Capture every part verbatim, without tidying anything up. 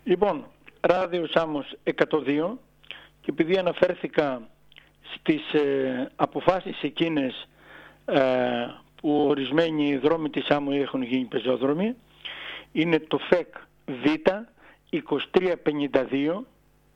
Λοιπόν, Ράδιο Σάμος εκατόν δύο, και επειδή αναφέρθηκα στις ε, αποφάσεις εκείνες ε, που ορισμένοι δρόμοι της Σάμου έχουν γίνει πεζόδρομοι, είναι το ΦΕΚ Β είκοσι τρία πενήντα δύο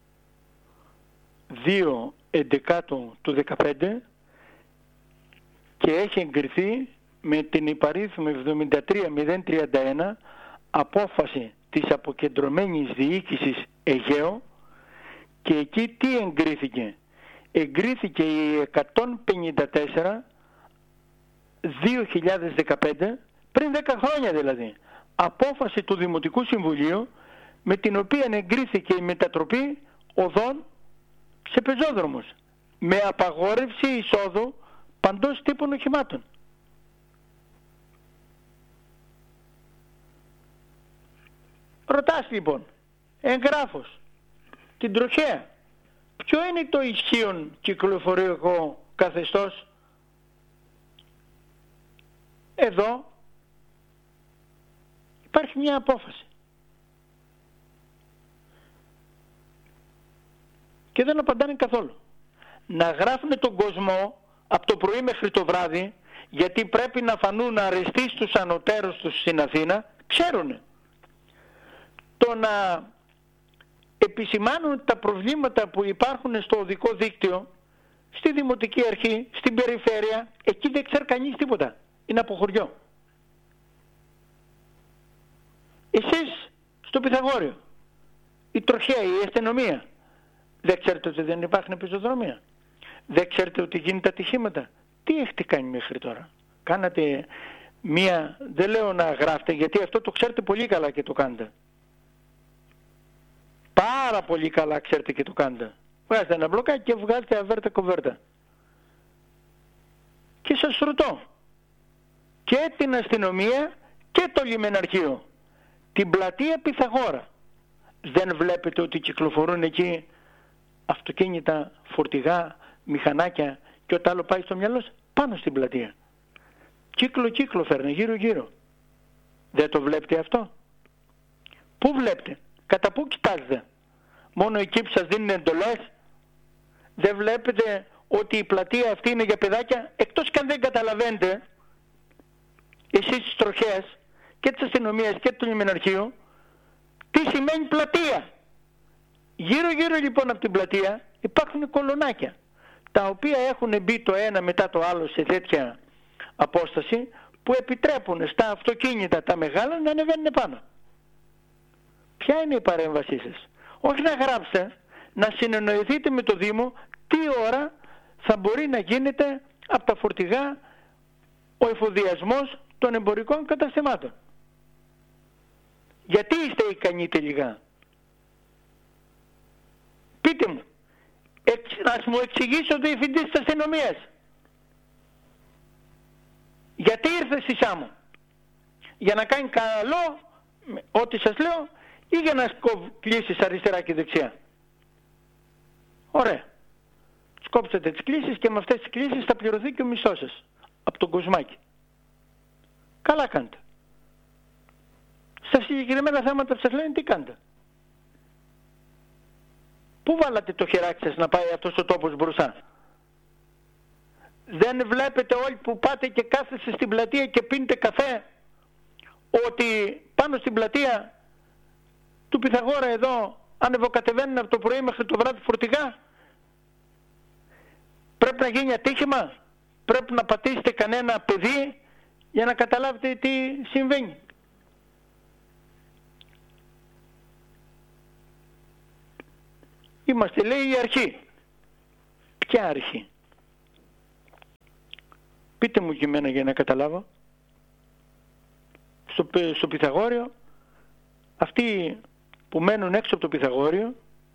δύο εντεκάτο του δεκαπέντε και έχει εγκριθεί με την υπαρίθμη εβδομήντα τρία μηδέν τριάντα ένα απόφαση της αποκεντρωμένης διοίκησης Αιγαίο, και εκεί τι εγκρίθηκε? Εγκρίθηκε η εκατόν πενήντα τέσσερα δύο χιλιάδες δεκαπέντε, πριν δέκα χρόνια δηλαδή, απόφαση του Δημοτικού Συμβουλίου, με την οποία εγκρίθηκε η μετατροπή οδών σε πεζόδρομους με απαγόρευση εισόδου παντός τύπων οχημάτων. Ρωτάς λοιπόν εγγράφος την τροχέα, ποιο είναι το ισχύον κυκλοφοριακό καθεστώς? Εδώ υπάρχει μια απόφαση και δεν απαντάνε καθόλου. Να γράφουν τον κόσμο από το πρωί μέχρι το βράδυ, γιατί πρέπει να φανούν αρεστοί στους ανωτέρους τους στην Αθήνα, ξέρουνε. Το να επισημάνουν τα προβλήματα που υπάρχουν στο οδικό δίκτυο, στη Δημοτική Αρχή, στην περιφέρεια, εκεί δεν ξέρει κανείς τίποτα. Είναι από χωριό. Εσείς στο Πυθαγόριο, η τροχέα, η αστυνομία, δεν ξέρετε ότι δεν υπάρχουν πεζοδρόμια? Δεν ξέρετε ότι γίνεται ατυχήματα? Τι έχετε κάνει μέχρι τώρα? Κάνατε μία, δεν λέω να γράφετε, γιατί αυτό το ξέρετε πολύ καλά και το κάνετε. Πάρα πολύ καλά ξέρετε και το κάνετε. Βγάζετε ένα μπλοκάκι και βγάζετε αβέρτα κοβέρτα. Και σας ρωτώ, και την αστυνομία και το λιμεναρχείο, την πλατεία Πυθαγόρα, δεν βλέπετε ότι κυκλοφορούν εκεί αυτοκίνητα, φορτηγά, μηχανάκια και ό,τι άλλο πάει στο μυαλό σας πάνω στην πλατεία? Κύκλο κύκλο φέρνει, γύρω γύρω. Δεν το βλέπετε αυτό? Πού βλέπετε? Κατά πού κοιτάζετε? Μόνο εκεί που σας δίνουν εντολές? Δεν βλέπετε ότι η πλατεία αυτή είναι για παιδάκια? Εκτός και αν δεν καταλαβαίνετε εσείς τις τροχές και της αστυνομίας και του λιμεναρχείου τι σημαίνει πλατεία. Γύρω γύρω λοιπόν από την πλατεία υπάρχουν κολονάκια, τα οποία έχουν μπει το ένα μετά το άλλο σε τέτοια απόσταση που επιτρέπουν στα αυτοκίνητα τα μεγάλα να ανεβαίνουν πάνω. Ποια είναι η παρέμβασή σας? Όχι να γράψετε, να συνεννοηθείτε με το Δήμο τι ώρα θα μπορεί να γίνεται από τα φορτηγά ο εφοδιασμός των εμπορικών καταστημάτων. Γιατί είστε ικανοί τελικά? Πείτε μου, εξ, ας μου εξηγήσει ο διευθυντής της αστυνομίας γιατί ήρθε στη Σάμο? Για να κάνει καλό ό,τι σας λέω ή για να κλείσεις αριστερά και δεξιά? Ωραία. Σκόψετε τις κλήσεις και με αυτές τις κλήσεις θα πληρωθεί και ο μισθός σας από τον Κοσμάκη. Καλά κάνετε. Στα συγκεκριμένα θέματα που σας λένε τι κάνετε? Πού βάλατε το χεράκι σας να πάει αυτός ο τόπος μπροστά? Δεν βλέπετε όλοι που πάτε και κάθεστε στην πλατεία και πίνετε καφέ ότι πάνω στην πλατεία του Πυθαγόρα εδώ ανεβοκατεβαίνουν από το πρωί μέχρι το βράδυ φορτηγά? Πρέπει να γίνει ατύχημα? Πρέπει να πατήσετε κανένα παιδί για να καταλάβετε τι συμβαίνει? Είμαστε, λέει, η αρχή. Ποια αρχή? Πείτε μου και εμένα για να καταλάβω. Στο, στο Πυθαγόριο, αυτοί που μένουν έξω από το Πυθαγόριο,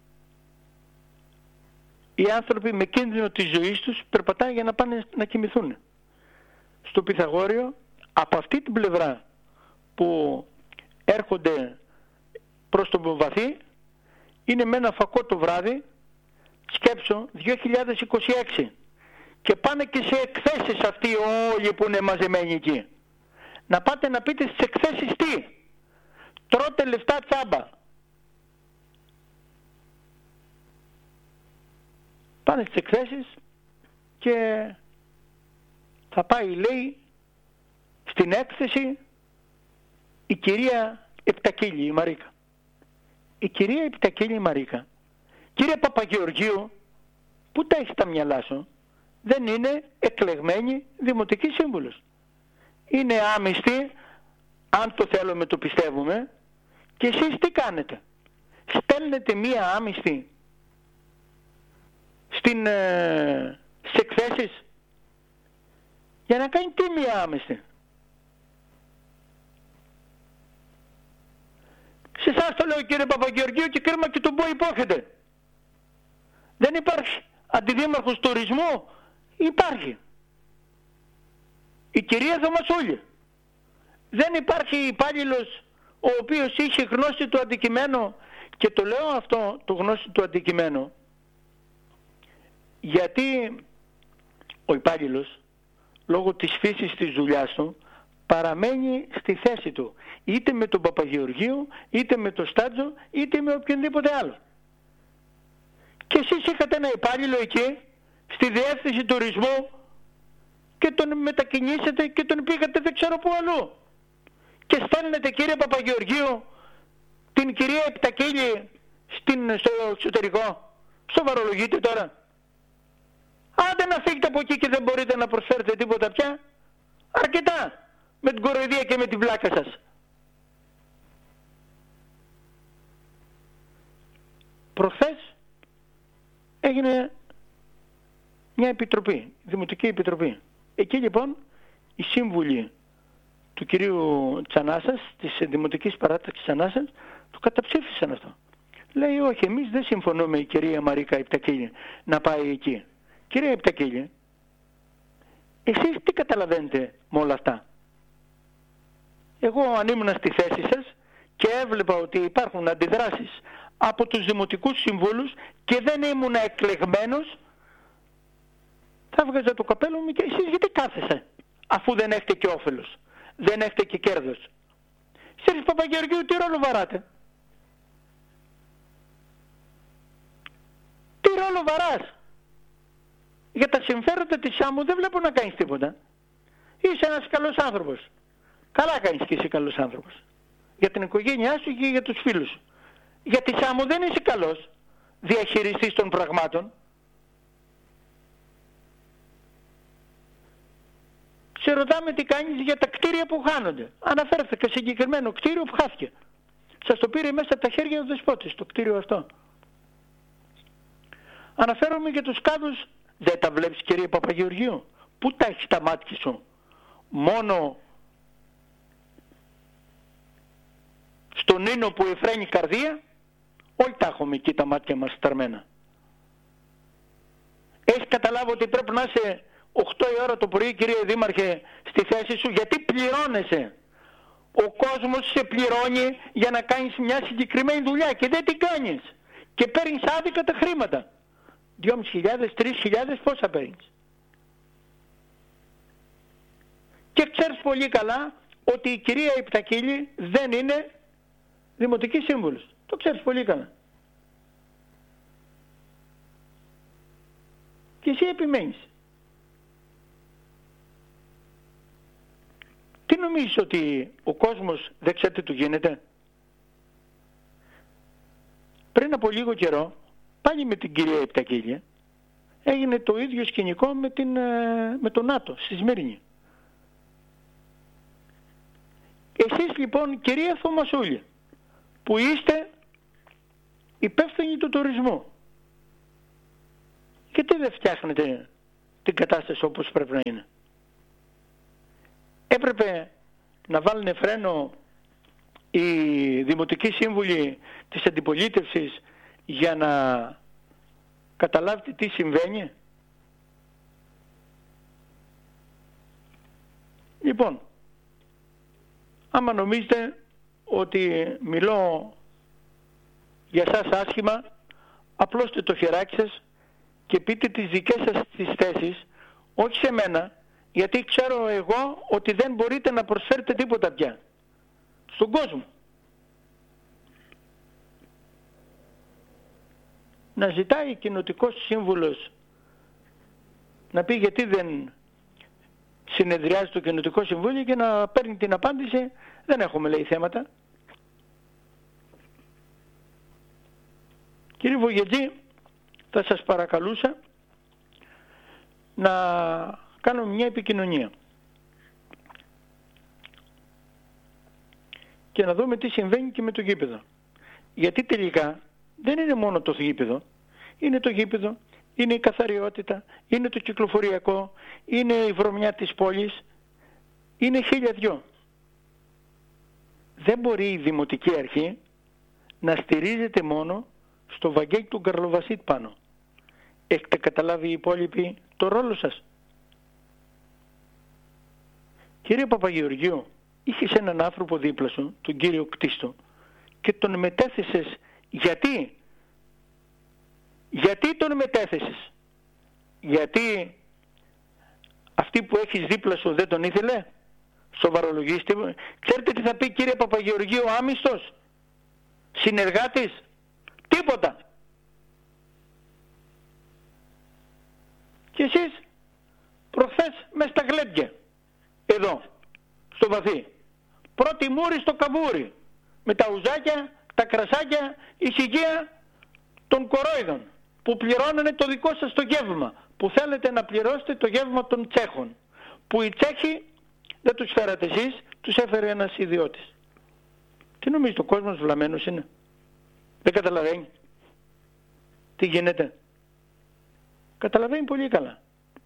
οι άνθρωποι με κίνδυνο της ζωής τους περπατάνε για να πάνε να κοιμηθούν. Στο Πυθαγόριο, από αυτή την πλευρά που έρχονται προς το βαθύ, είναι με ένα φακό το βράδυ, σκέψω, δύο χιλιάδες είκοσι έξι, και πάνε και σε εκθέσεις αυτοί όλοι που είναι μαζεμένοι εκεί. Να πάτε να πείτε στις εκθέσεις τι? Τρώτε λεφτά τσάμπα. πάνε στις εκθέσεις και θα πάει, λέει, στην έκθεση η κυρία Επτακίλη, η Μαρίκα. Η κυρία Επτακίλη, η Μαρίκα. Κύριε Παπαγεωργίου, πού τα έχεις τα μυαλά σου? Δεν είναι εκλεγμένη δημοτική σύμβουλος. Είναι άμυστη, αν το θέλουμε το πιστεύουμε, και εσείς τι κάνετε? Στέλνετε μία άμυστη στην, ε, στις εκθέσεις για να κάνει τι μία άμυστη? Σε εσάς το λέω, κύριε Παπαγεωργίου, και κρίμα και τον πω υπόχετε. Δεν υπάρχει αντιδήμαρχος τουρισμού? Υπάρχει. Η κυρία Θωμασούλη. Δεν υπάρχει υπάλληλος ο οποίος είχε γνώση του αντικειμένου, και το λέω αυτό, το γνώση του αντικειμένου, γιατί ο υπάλληλος λόγω της φύσης της δουλειάς του παραμένει στη θέση του, είτε με τον Παπαγεωργίου, είτε με τον Στάτζο, είτε με οποιονδήποτε άλλο. Και εσείς είχατε ένα υπάλληλο εκεί στη διεύθυνση τουρισμού και τον μετακινήσετε και τον πήγατε δεν ξέρω πού αλλού. Και στέλνετε, κύριε Παπαγεωργίου, την κυρία Επτακίλη στην, στο εξωτερικό. Σοβαρολογείτε τώρα? Άντε να φύγετε από εκεί και δεν μπορείτε να προσφέρετε τίποτα πια. Αρκετά με την κοροϊδία και με την πλάκα σας. Προχθές έγινε μια επιτροπή, δημοτική επιτροπή. Εκεί λοιπόν οι σύμβουλοι του κυρίου Τσανάσας, της Δημοτικής Παράταξης Τσανάσας, το καταψήφισαν αυτό. Λέει, όχι, εμείς δεν συμφωνούμε η κυρία Μαρίκα Επτακίλη να πάει εκεί. Κυρία Επτακίλη, εσείς τι καταλαβαίνετε με όλα αυτά? Εγώ αν ήμουν στη θέση σας και έβλεπα ότι υπάρχουν αντιδράσεις από τους δημοτικούς συμβούλους και δεν ήμουν εκλεγμένος, θα βγάζα το καπέλο μου και εσείς γιατί κάθεσε, αφού δεν έχετε και όφελος, δεν έχετε και κέρδος? Κύριε Παπαγεωργίου, τι ρόλο βαράτε? Τι ρόλο βαράς? Για τα συμφέροντα της άμμου δεν βλέπω να κάνεις τίποτα. Είσαι ένας καλός άνθρωπος. Καλά κάνεις και είσαι καλός άνθρωπος. Για την οικογένειά σου και για τους φίλους σου. Για τη άμμου δεν είσαι καλός διαχειριστής των πραγμάτων. Σε ρωτάμε τι κάνεις για τα κτίρια που χάνονται. Αναφέρθηκα σε συγκεκριμένο κτίριο που χάθηκε. Σας το πήρε μέσα από τα χέρια του δεσπότης το κτίριο αυτό. Αναφέρομαι για τους κάδους. Δεν τα βλέπεις, κύριε Παπαγεωργίου? Πού τα έχεις τα μάτια σου? Μόνο στον ίνο που εφραίνει καρδία? Όλοι τα έχουμε εκεί τα μάτια μας σταρμένα. Έχεις καταλάβει ότι πρέπει να είσαι οκτώ η ώρα το πρωί, κύριε Δήμαρχε, στη θέση σου? Γιατί πληρώνεσαι. Ο κόσμος σε πληρώνει για να κάνεις μια συγκεκριμένη δουλειά και δεν την κάνεις. Και παίρνεις άδικα τα χρήματα. Δυόμισι χιλιάδες, τρεις χιλιάδες, πόσα παίρνεις? Και ξέρεις πολύ καλά ότι η κυρία Επτακίλη δεν είναι δημοτική σύμβουλος. Το ξέρεις πολύ καλά. Και εσύ επιμένεις. Τι νομίζεις, ότι ο κόσμος δεν ξέρει τι του γίνεται? Πριν από λίγο καιρό, πάλι με την κυρία Επτακίλη, έγινε το ίδιο σκηνικό με, την, με το ΝΑΤΟ στη Σμύρνη. Εσείς λοιπόν, κυρία Θωμασούλη, που είστε υπεύθυνοι του τουρισμού, γιατί δεν φτιάχνετε την κατάσταση όπως πρέπει να είναι? Έπρεπε να βάλουν φρένο οι δημοτικοί σύμβουλοι της αντιπολίτευσης για να καταλάβετε τι συμβαίνει. Λοιπόν, άμα νομίζετε ότι μιλώ για σας άσχημα, απλώστε το χεράκι σας και πείτε τις δικές σας τις θέσεις, όχι σε μένα, γιατί ξέρω εγώ ότι δεν μπορείτε να προσφέρετε τίποτα πια στον κόσμο. Να ζητάει κοινοτικός σύμβουλος να πει γιατί δεν συνεδριάζει το Κοινοτικό Συμβούλιο και να παίρνει την απάντηση δεν έχουμε, λέει, θέματα. Κύριε Βογετζή, θα σας παρακαλούσα να κάνουμε μια επικοινωνία και να δούμε τι συμβαίνει και με το γήπεδο. Γιατί τελικά δεν είναι μόνο το γήπεδο, είναι το γήπεδο, είναι η καθαριότητα, είναι το κυκλοφοριακό, είναι η βρωμιά της πόλης, είναι χίλια δυο. Δεν μπορεί η Δημοτική Αρχή να στηρίζεται μόνο στο Βαγγέλη του Καρλοβασίτ πάνω. Έχετε καταλάβει οι υπόλοιποι το ρόλο σας? Κύριε Παπαγεωργίου, είχες έναν άνθρωπο δίπλα σου, τον κύριο Κτίστο, και τον μετέθεσες. Γιατί? Γιατί τον μετέθεσες? Γιατί αυτή που έχεις δίπλα σου δεν τον ήθελε? Σοβαρολογήστε. Ξέρετε τι θα πει, κύριε Παπαγεωργίου, άμυστος? Συνεργάτης? Τίποτα. Και εσείς προχθές μες στα γλέντια, εδώ, στο βαθύ, πρώτη μούρη στο καβούρι, με τα ουζάκια, τα κρασάκια, ησυχία των κορόιδων, που πληρώνανε το δικό σας το γεύμα, που θέλετε να πληρώσετε το γεύμα των Τσέχων, που οι Τσέχοι δεν τους φέρατε εσείς, τους έφερε ένας ιδιώτης. Τι νομίζετε, ο κόσμος βλαμμένος είναι? Δεν καταλαβαίνει τι γίνεται? Καταλαβαίνει πολύ καλά.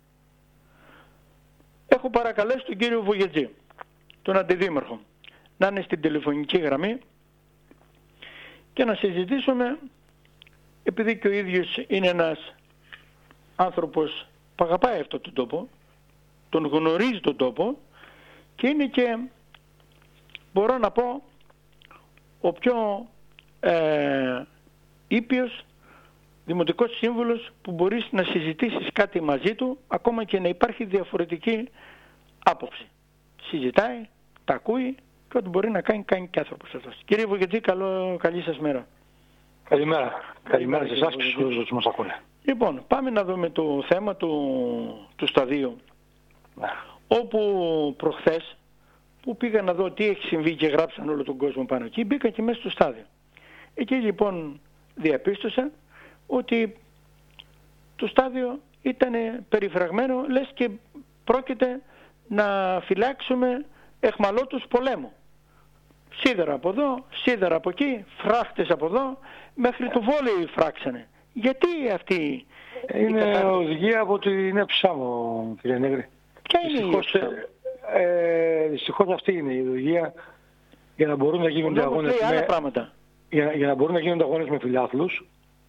Έχω παρακαλέσει τον κύριο Βογετζή, τον αντιδήμαρχο, να είναι στην τηλεφωνική γραμμή και να συζητήσουμε, επειδή και ο ίδιος είναι ένας άνθρωπος που αγαπάει αυτόν τον τόπο, τον γνωρίζει τον τόπο και είναι και, μπορώ να πω, ο πιο ε, ήπιος δημοτικός σύμβουλος που μπορείς να συζητήσεις κάτι μαζί του, ακόμα και να υπάρχει διαφορετική άποψη. Συζητάει, τα ακούει και ό,τι μπορεί να κάνει, κάνει και άνθρωπος αυτός. Κύριε Βογετζή, καλό, καλή σας μέρα. Καλημέρα. Καλημέρα σε εσάς και στους όσους μας ακούνε. Λοιπόν, πάμε να δούμε το θέμα του, του σταδίου. Ναι. Όπου προχθές, που πήγα να δω τι έχει συμβεί και γράψαν όλο τον κόσμο πάνω εκεί, μπήκα και μέσα στο στάδιο. Εκεί λοιπόν διαπίστωσα ότι το στάδιο ήταν περιφραγμένο, λες και πρόκειται να φυλάξουμε εχμαλώτους πολέμου. Σίδερα από εδώ, σίδερα από εκεί, φράχτες από εδώ, μέχρι το βόλεϊ φράξανε. Γιατί αυτή είναι η κατάσταση? Οδηγία από την ΕΨΑ μου, κύριε Νέγρη. Ποια είναι δυστυχώς, η ΕΨΑ? Ε, δυστυχώς αυτή είναι η οδηγία για να μπορούν να γίνονται αγώνες με, για, για να μπορούν να γίνονται αγώνες με φιλάθλους.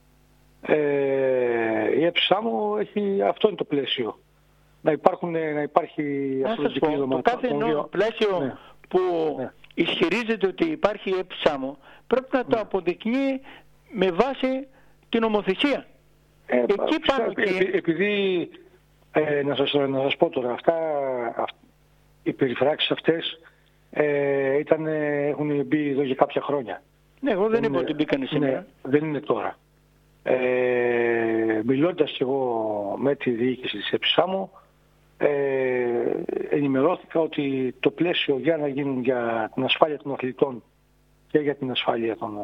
Ε, η ΕΨΑ μου έχει, αυτό είναι το πλαίσιο. Να, υπάρχουν, να υπάρχει αυτό το κλείδωμα. Το κάθε νο, πλαίσιο ναι. που ναι. ισχυρίζεται ότι υπάρχει η ΕΨΑ μου πρέπει να το ναι. αποδεικνύει με βάση την νομοθεσία. Ε, Εκεί πάνω και... Επει, επειδή, ε, να, σας, να σας πω τώρα, αυτά, αυ, οι περιφράξεις αυτές ε, ήταν, έχουν μπει εδώ για κάποια χρόνια. Ναι, εγώ δεν είπα ότι μπήκαν σήμερα. Ναι, δεν είναι τώρα. Ε, μιλώντας και εγώ με τη διοίκηση της ΕΨΑ μου, ε, ενημερώθηκα ότι το πλαίσιο για να γίνουν για την ασφάλεια των αθλητών και για την ασφάλεια των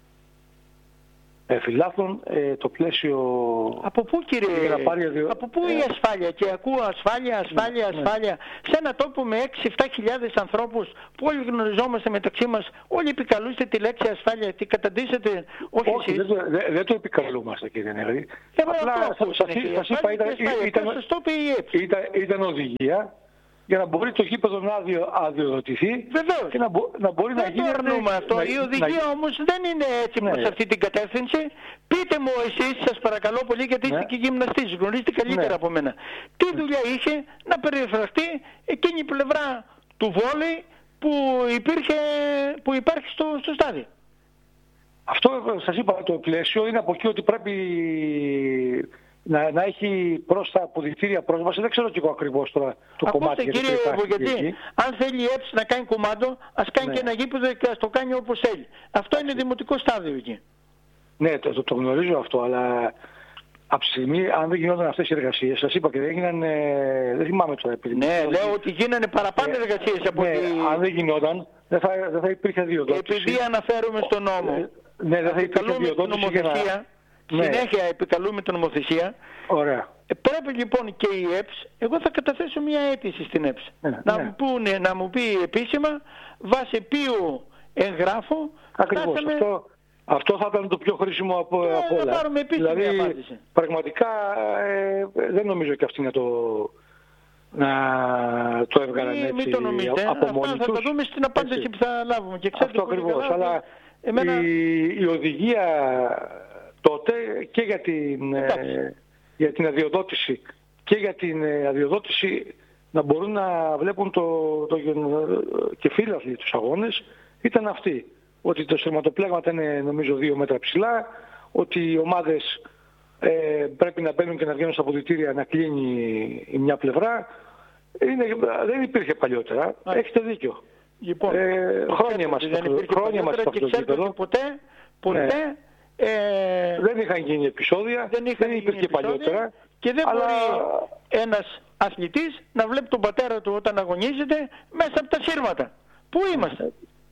ε, φιλάθλων, ε, το πλαίσιο... Από πού, κύριε, πάρει... από πού η ασφάλεια? Και ακούω ασφάλεια, ασφάλεια, ναι, ασφάλεια. Ναι. Σε ένα τόπο με έξι εφτά χιλιάδες ανθρώπους που όλοι γνωριζόμαστε μεταξύ μας, όλοι επικαλούστε τη λέξη ασφάλεια, τη καταντήσετε, όχι, όχι εσείς. Δεν, δεν, δεν το επικαλούμαστε, κύριε Νέγρη. Ε, Απλά σας είπα, ήταν, ήταν, ήταν, ήταν οδηγία για να μπορεί το γήπεδο να αδειοδοτηθεί και να, μπο, να μπορεί δεν να γίνει... Δεν το αρνούμε αυτό. Να, η οδηγία να... όμως δεν είναι έτσι ναι. προς αυτή την κατεύθυνση. Πείτε μου εσείς, σας παρακαλώ πολύ, γιατί ναι. είστε και γυμναστής, γνωρίζετε καλύτερα ναι. από μένα. Τι δουλειά είχε να περιφραστεί εκείνη η πλευρά του βόλεϊ που, υπήρχε, που υπάρχει στο, στο στάδιο? Αυτό σας είπα, το πλαίσιο είναι από εκεί ότι πρέπει... Να, να έχει προς τα αποδυτήρια πρόσβαση. Δεν ξέρω και εγώ ακριβώς τώρα το Ακούστε, κομμάτι. Ακούστε κύριε Βογετή, αν θέλει η ΕΠΣ να κάνει κομμάτο, ας κάνει ναι. και ένα γήπεδο και ας το κάνει όπως θέλει. Αυτό είναι δημοτικό στάδιο εκεί. Ναι, το, το, το γνωρίζω αυτό, αλλά Από τη στιγμή, αν δεν γινόταν αυτές οι εργασίες, σας είπα και δεν έγιναν, ε, δεν θυμάμαι τώρα. Επειδή Ναι, λέω ότι γίνανε παραπάνω ε, εργασίες από ναι, ότι... αν δεν γινόταν, δεν θα, δεν θα υπήρχε αδειοδότηση. Επειδή αναφέρουμε στον νόμο, ε, ναι, δεν θα υπήρχε αδειοδότηση για να... Συνέχεια ναι. επικαλούμε την νομοθεσία. Ωραία. Ε, πρέπει λοιπόν και η ΕΠΣ, εγώ θα καταθέσω μια αίτηση στην ΕΠΣ, ναι, να, ναι. Μου πούνε, να μου πει επίσημα βάσει ποιου εγγράφου. Ακριβώς. Φτάσαμε... Αυτό, αυτό θα ήταν το πιο χρήσιμο από, ε, από όλα. Να πάρουμε επίσημη δηλαδή, απάντηση. Πραγματικά ε, δεν νομίζω και αυτοί να το, να το έβγαλαν Μη, έτσι μη το νομίζετε. από Αυτά μόνοι θα τους. τα δούμε στην απάντηση έτσι. Που θα λάβουμε. Και αυτό ακριβώς. Αλλά εμένα... η, η οδηγία τότε και για την, ε, για την αδειοδότηση και για την ε, αδειοδότηση να μπορούν να βλέπουν το, το, το κεφύλαθλοι τους αγώνες ήταν αυτή. Ότι το στερματοπλέγματα είναι νομίζω δύο μέτρα ψηλά, ότι οι ομάδες ε, πρέπει να μπαίνουν και να βγαίνουν στα αποδυτήρια να κλείνει η μια πλευρά. Είναι, δεν υπήρχε παλιότερα. Α, έχετε δίκιο. Λοιπόν, ε, χρόνια είμαστε στο αυτό το επίπεδο. Ποτέ, ποτέ ναι. ε, δεν είχαν γίνει επεισόδια, δεν, δεν υπήρχε επεισόδια παλιότερα. Και δεν αλλά... μπορεί ένας αθλητής να βλέπει τον πατέρα του όταν αγωνίζεται μέσα από τα σύρματα. Πού είμαστε?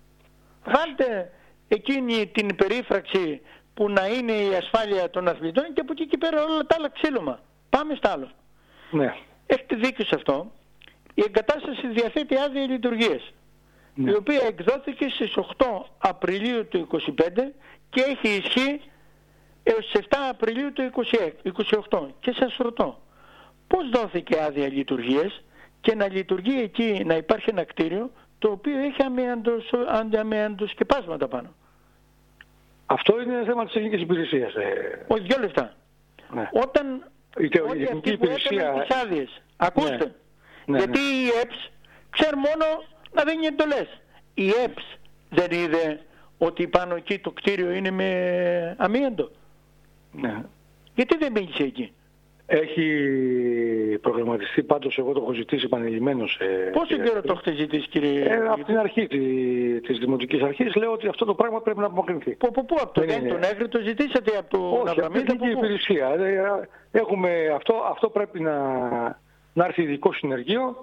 Βάλτε εκείνη την περίφραξη που να είναι η ασφάλεια των αθλητών και από εκεί και πέρα όλα τα άλλα ξύλωμα. Πάμε στα άλλο. Ναι. Έχετε δίκιο σε αυτό. Η εγκατάσταση διαθέτει άδεια λειτουργίας, ναι. η οποία εκδόθηκε στις οκτώ Απριλίου του είκοσι πέντε και έχει ισχύ έως τις επτά Απριλίου του είκοσι οκτώ. Και σας ρωτώ, πώς δόθηκε άδεια λειτουργίας και να λειτουργεί εκεί, να υπάρχει ένα κτίριο το οποίο έχει αμοιαντοσκεπάσματα πάνω? Αυτό είναι θέμα της ελληνικής υπηρεσίας. Ε... Όχι, δυο λεπτά. Ναι. Όταν η όλοι αυτοί υπηρεσία... που τις άδειες, ακούστε, ναι. Ναι, γιατί ναι. η ΕΠΣ ξέρει μόνο να δίνει εντολές. Η ΕΠΣ δεν είδε ότι πάνω εκεί το κτίριο είναι με αμίαντο? Ναι. Γιατί δεν μίλησε εκεί? Έχει προγραμματιστεί, πάντως εγώ το έχω ζητήσει επανειλημμένως. Ε, Πόσο καιρό το έχετε ζητήσει, κύριε? Ε, από την αρχή τη, της Δημοτικής Αρχής λέω ότι αυτό το πράγμα πρέπει να απομακρυνθεί. Πού, πού, πού, από το δεν τον Έγρη το ζητήσατε, από το Όχι, από την Εθνική Υπηρεσία. Έχουμε, αυτό, αυτό πρέπει να, να έρθει ειδικό συνεργείο,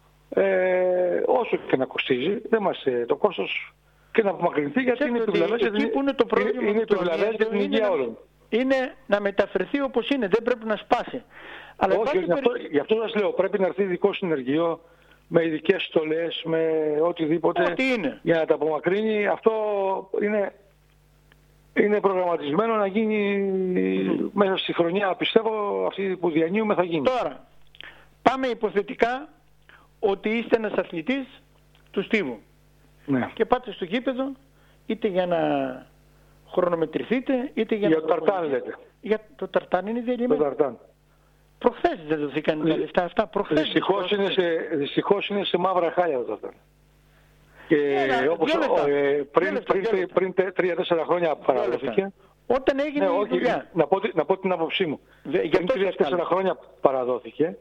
ε, όσο και να κοστίζει, δεν μας το κόστος, και να απομακρυνθεί, γιατί είναι επιβλαβές για την, είναι, είναι για την υγεία όλων. Είναι να μεταφερθεί όπως είναι, δεν πρέπει να σπάσει. Αλλά όχι, γι' αυτό, γι' αυτό σας λέω, πρέπει να έρθει ειδικό συνεργείο με ειδικές στολές, με οτιδήποτε, ό,τι είναι, για να τα απομακρύνει. Αυτό είναι, είναι προγραμματισμένο να γίνει mm. μέσα στη χρονιά, πιστεύω, αυτή που διανύουμε θα γίνει. Τώρα, πάμε υποθετικά ότι είστε ένας αθλητής του Στίβου, ναι. και πάτε στο γήπεδο είτε για να χρονομετρηθείτε, είτε για, για να... το ταρτάν λέτε. Για το ταρτάν είναι διαλυμένο. Το ταρτάν. Προχθές δεν δοθήκαν τα λεφτά αυτά. Προχθές. Δυστυχώς είναι, σε, δυστυχώς είναι σε μαύρα χάλια το ταρτάν. Και yeah, όπως, ο, ε, πριν, λεφτά, πριν, πριν, πριν τρία-τέσσερα χρόνια παραδόθηκε. Όταν έγινε ναι, η όχι, δουλειά. Να πω, να πω την άποψή μου. Δε, πριν τρία-τέσσερα χρόνια παραδόθηκε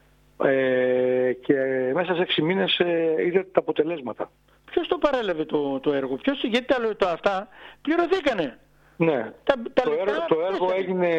ε, και μέσα σε έξι μήνες ε, είδατε τα αποτελέσματα. Ποιος το παρέλαβε το, το έργο? Ποιος, γιατί τα λέω το αυτά πληρωθήκανε. Ναι, τα, τα το, έργο, το έργο έγινε,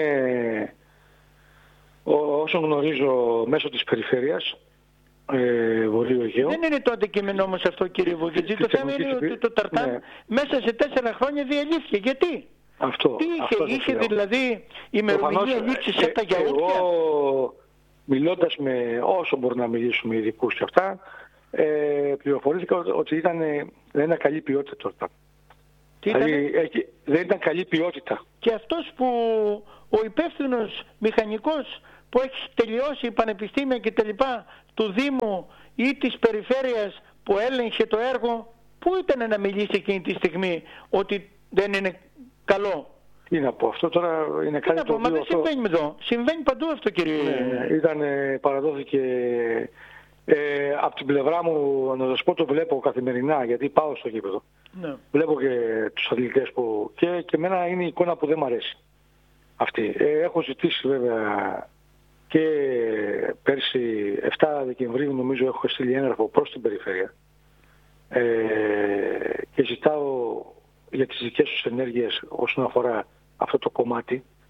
όσο γνωρίζω, μέσω της περιφέρειας, ε, Βορείου Αιγαίου. Δεν είναι το αντικείμενο όμως αυτό, κύριε Βογγετζή. Το θέμα είναι ότι το ταρτάν, ναι, μέσα σε τέσσερα χρόνια διαλύθηκε. Γιατί? Αυτό, τι είχε, αυτό είχε δηλαδή ημερομηνία λήξης σε τα γιαούρτια? Εγώ, μιλώντας με όσο μπορώ να μιλήσουμε ειδικούς και αυτά, ε, πληροφορήθηκα ότι ήταν, δεν ήταν καλή ποιότητα το ταρτάν. Δηλαδή, έχει, δεν ήταν καλή ποιότητα. Και αυτός που ο υπεύθυνος μηχανικός που έχει τελειώσει πανεπιστήμια και τα λοιπά του Δήμου ή της περιφέρειας που έλεγχε το έργο, πού ήταν να μιλήσει εκείνη τη στιγμή ότι δεν είναι καλό? Τι να πω, αυτό τώρα είναι κάτι να πω, το μα δεν αυτό... συμβαίνει εδώ. Συμβαίνει παντού αυτό, κύριε. Ναι, ήταν, παραδόθηκε ε, από την πλευρά μου, να σας πω, το βλέπω καθημερινά, γιατί πάω στο γήπεδο. Ναι. Βλέπω και τους αθλητές που... Και, και εμένα είναι η εικόνα που δεν μου αρέσει αυτή. Ε, έχω ζητήσει βέβαια και πέρσι επτά Δεκεμβρίου νομίζω έχω στείλει έγγραφο προς την περιφέρεια ε, και ζητάω για τις δικές τους ενέργειες όσον αφορά αυτό το κομμάτι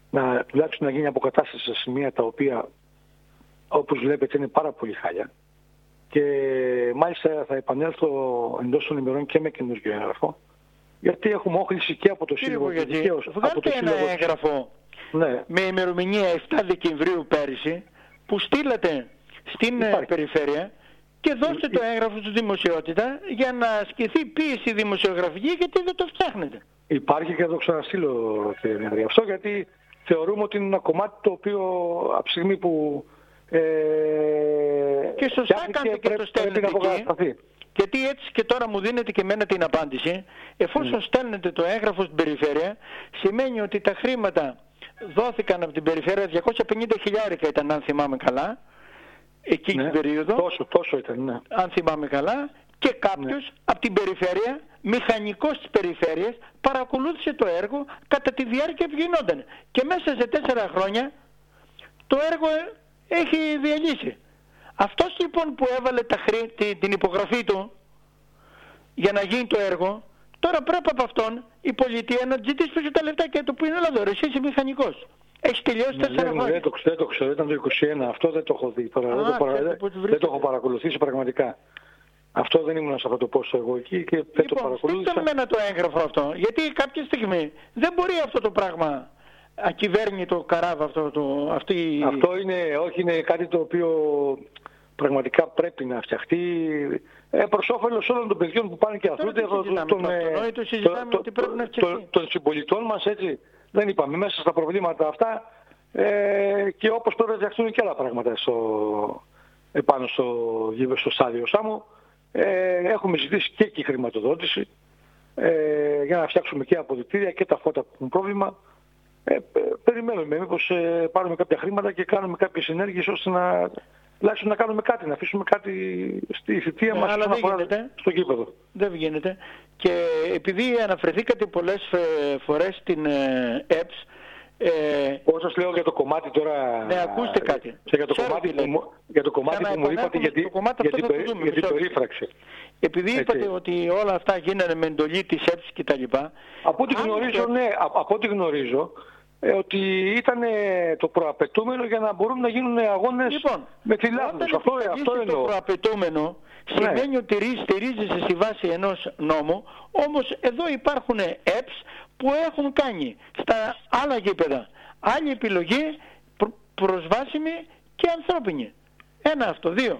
να, τουλάχιστον να γίνει αποκατάσταση σε σημεία τα οποία, όπως βλέπετε, είναι πάρα πολύ χάλια. Και μάλιστα θα επανέλθω εντός των ημερών και με καινούργιο έγγραφο, γιατί έχουμε όχληση και από το Σύλλογο Δικαίως. Βγάλτε ένα σύλλογο... έγγραφο ναι. με ημερομηνία επτά Δεκεμβρίου πέρυσι, που στείλατε στην Υπάρχει. περιφέρεια, και δώστε το έγγραφο στη δημοσιότητα για να ασκηθεί πίεση δημοσιογραφική, γιατί δεν το φτιάχνετε. Υπάρχει και θα το ξαναστείλω, κύριε Νευρή, αυτό, γιατί θεωρούμε ότι είναι ένα κομμάτι το οποίο από τη στιγμή που ε, και σωστά κάνετε και το στέλνετε εκεί, γιατί έτσι και τώρα μου δίνετε και εμένα την απάντηση. Εφόσον mm. στέλνετε το έγγραφο στην περιφέρεια, σημαίνει ότι τα χρήματα δόθηκαν από την περιφέρεια, διακόσια πενήντα χιλιάρικα ήταν, αν θυμάμαι καλά, εκείνη ναι, την περίοδο, τόσο, τόσο ήταν, ναι. αν θυμάμαι καλά, και κάποιος ναι. από την περιφέρεια, μηχανικός της περιφέρειας, παρακολούθησε το έργο κατά τη διάρκεια που γινόταν. Και μέσα σε τέσσερα χρόνια το έργο έχει διαλύσει. Αυτός λοιπόν που έβαλε τα χρή, την υπογραφή του για να γίνει το έργο, τώρα πρέπει από αυτόν η πολιτεία να ζητήσει πίσω τα λεφτά και να του πει: έλα εδώ, εσύ είσαι μηχανικός. Έχει τελειώσει τέσσερα ναι, χρόνια. Δεν το, δεν το ξέρω, ήταν το είκοσι ένα, αυτό δεν το έχω δει. Τώρα, Α, δεν, το παρα... δεν το έχω παρακολουθήσει πραγματικά. Αυτό δεν ήμουν σε αυτό το πόστο εγώ εκεί και δεν λοιπόν, το παρακολούθησα. Λοιπόν, μένα το έγγραφο αυτό, γιατί κάποια στιγμή δεν μπορεί αυτό το πράγμα ακυβέρνητο καράβα αυτό το... Αυτή... Αυτό είναι, όχι, είναι κάτι το οποίο πραγματικά πρέπει να φτιαχτεί ε, προς όφελος όλων των παιδιών που πάνε και αθλούνται, των συμπολιτών μας, έτσι. Δεν είπαμε, μέσα στα προβλήματα αυτά ε, και όπως πρέπει να φτιαχτούν και άλλα πράγματα στο, επάνω στο, στο στάδιο Σάμου, ε, έχουμε ζητήσει και εκεί χρηματοδότηση ε, για να φτιάξουμε και αποδυτήρια και τα φώτα που έχουν πρόβλημα. Ε, περιμένουμε μήπως ε, πάρουμε κάποια χρήματα και κάνουμε κάποιες ενέργειες ώστε να, τουλάχιστον να κάνουμε κάτι, να αφήσουμε κάτι στη θητεία ε, μας αλλά δεν γίνεται. Στο γήπεδο. Δεν γίνεται. Και επειδή αναφερθήκατε πολλές φορές στην ε, ΕΠΣ, ε, Όσο σας λέω για το κομμάτι τώρα... Ναι, ακούστε κάτι. Και για το Ξέρω κομμάτι, που, μου, για το κομμάτι που μου είπατε για, για, για την, περί, δούμε, για την περίφραξη. Επειδή Έτσι. είπατε ότι όλα αυτά γίνανε με εντολή της ΕΠΣ και τα λοιπά. Από ό,τι γνωρίζω, και... ναι, από ό,τι γνωρίζω, ε, ότι ήταν το προαπαιτούμενο για να μπορούν να γίνουν αγώνες λοιπόν, με τη Λάχνους. Αυτό, αυτό το εννοώ. προαπαιτούμενο σημαίνει ναι. ότι στηρίζεσαι στη βάση ενός νόμου, όμως εδώ υπάρχουν ΕΠΣ που έχουν κάνει στα άλλα γήπεδα άλλη επιλογή προ, προσβάσιμη και ανθρώπινη. Ένα αυτό, δύο.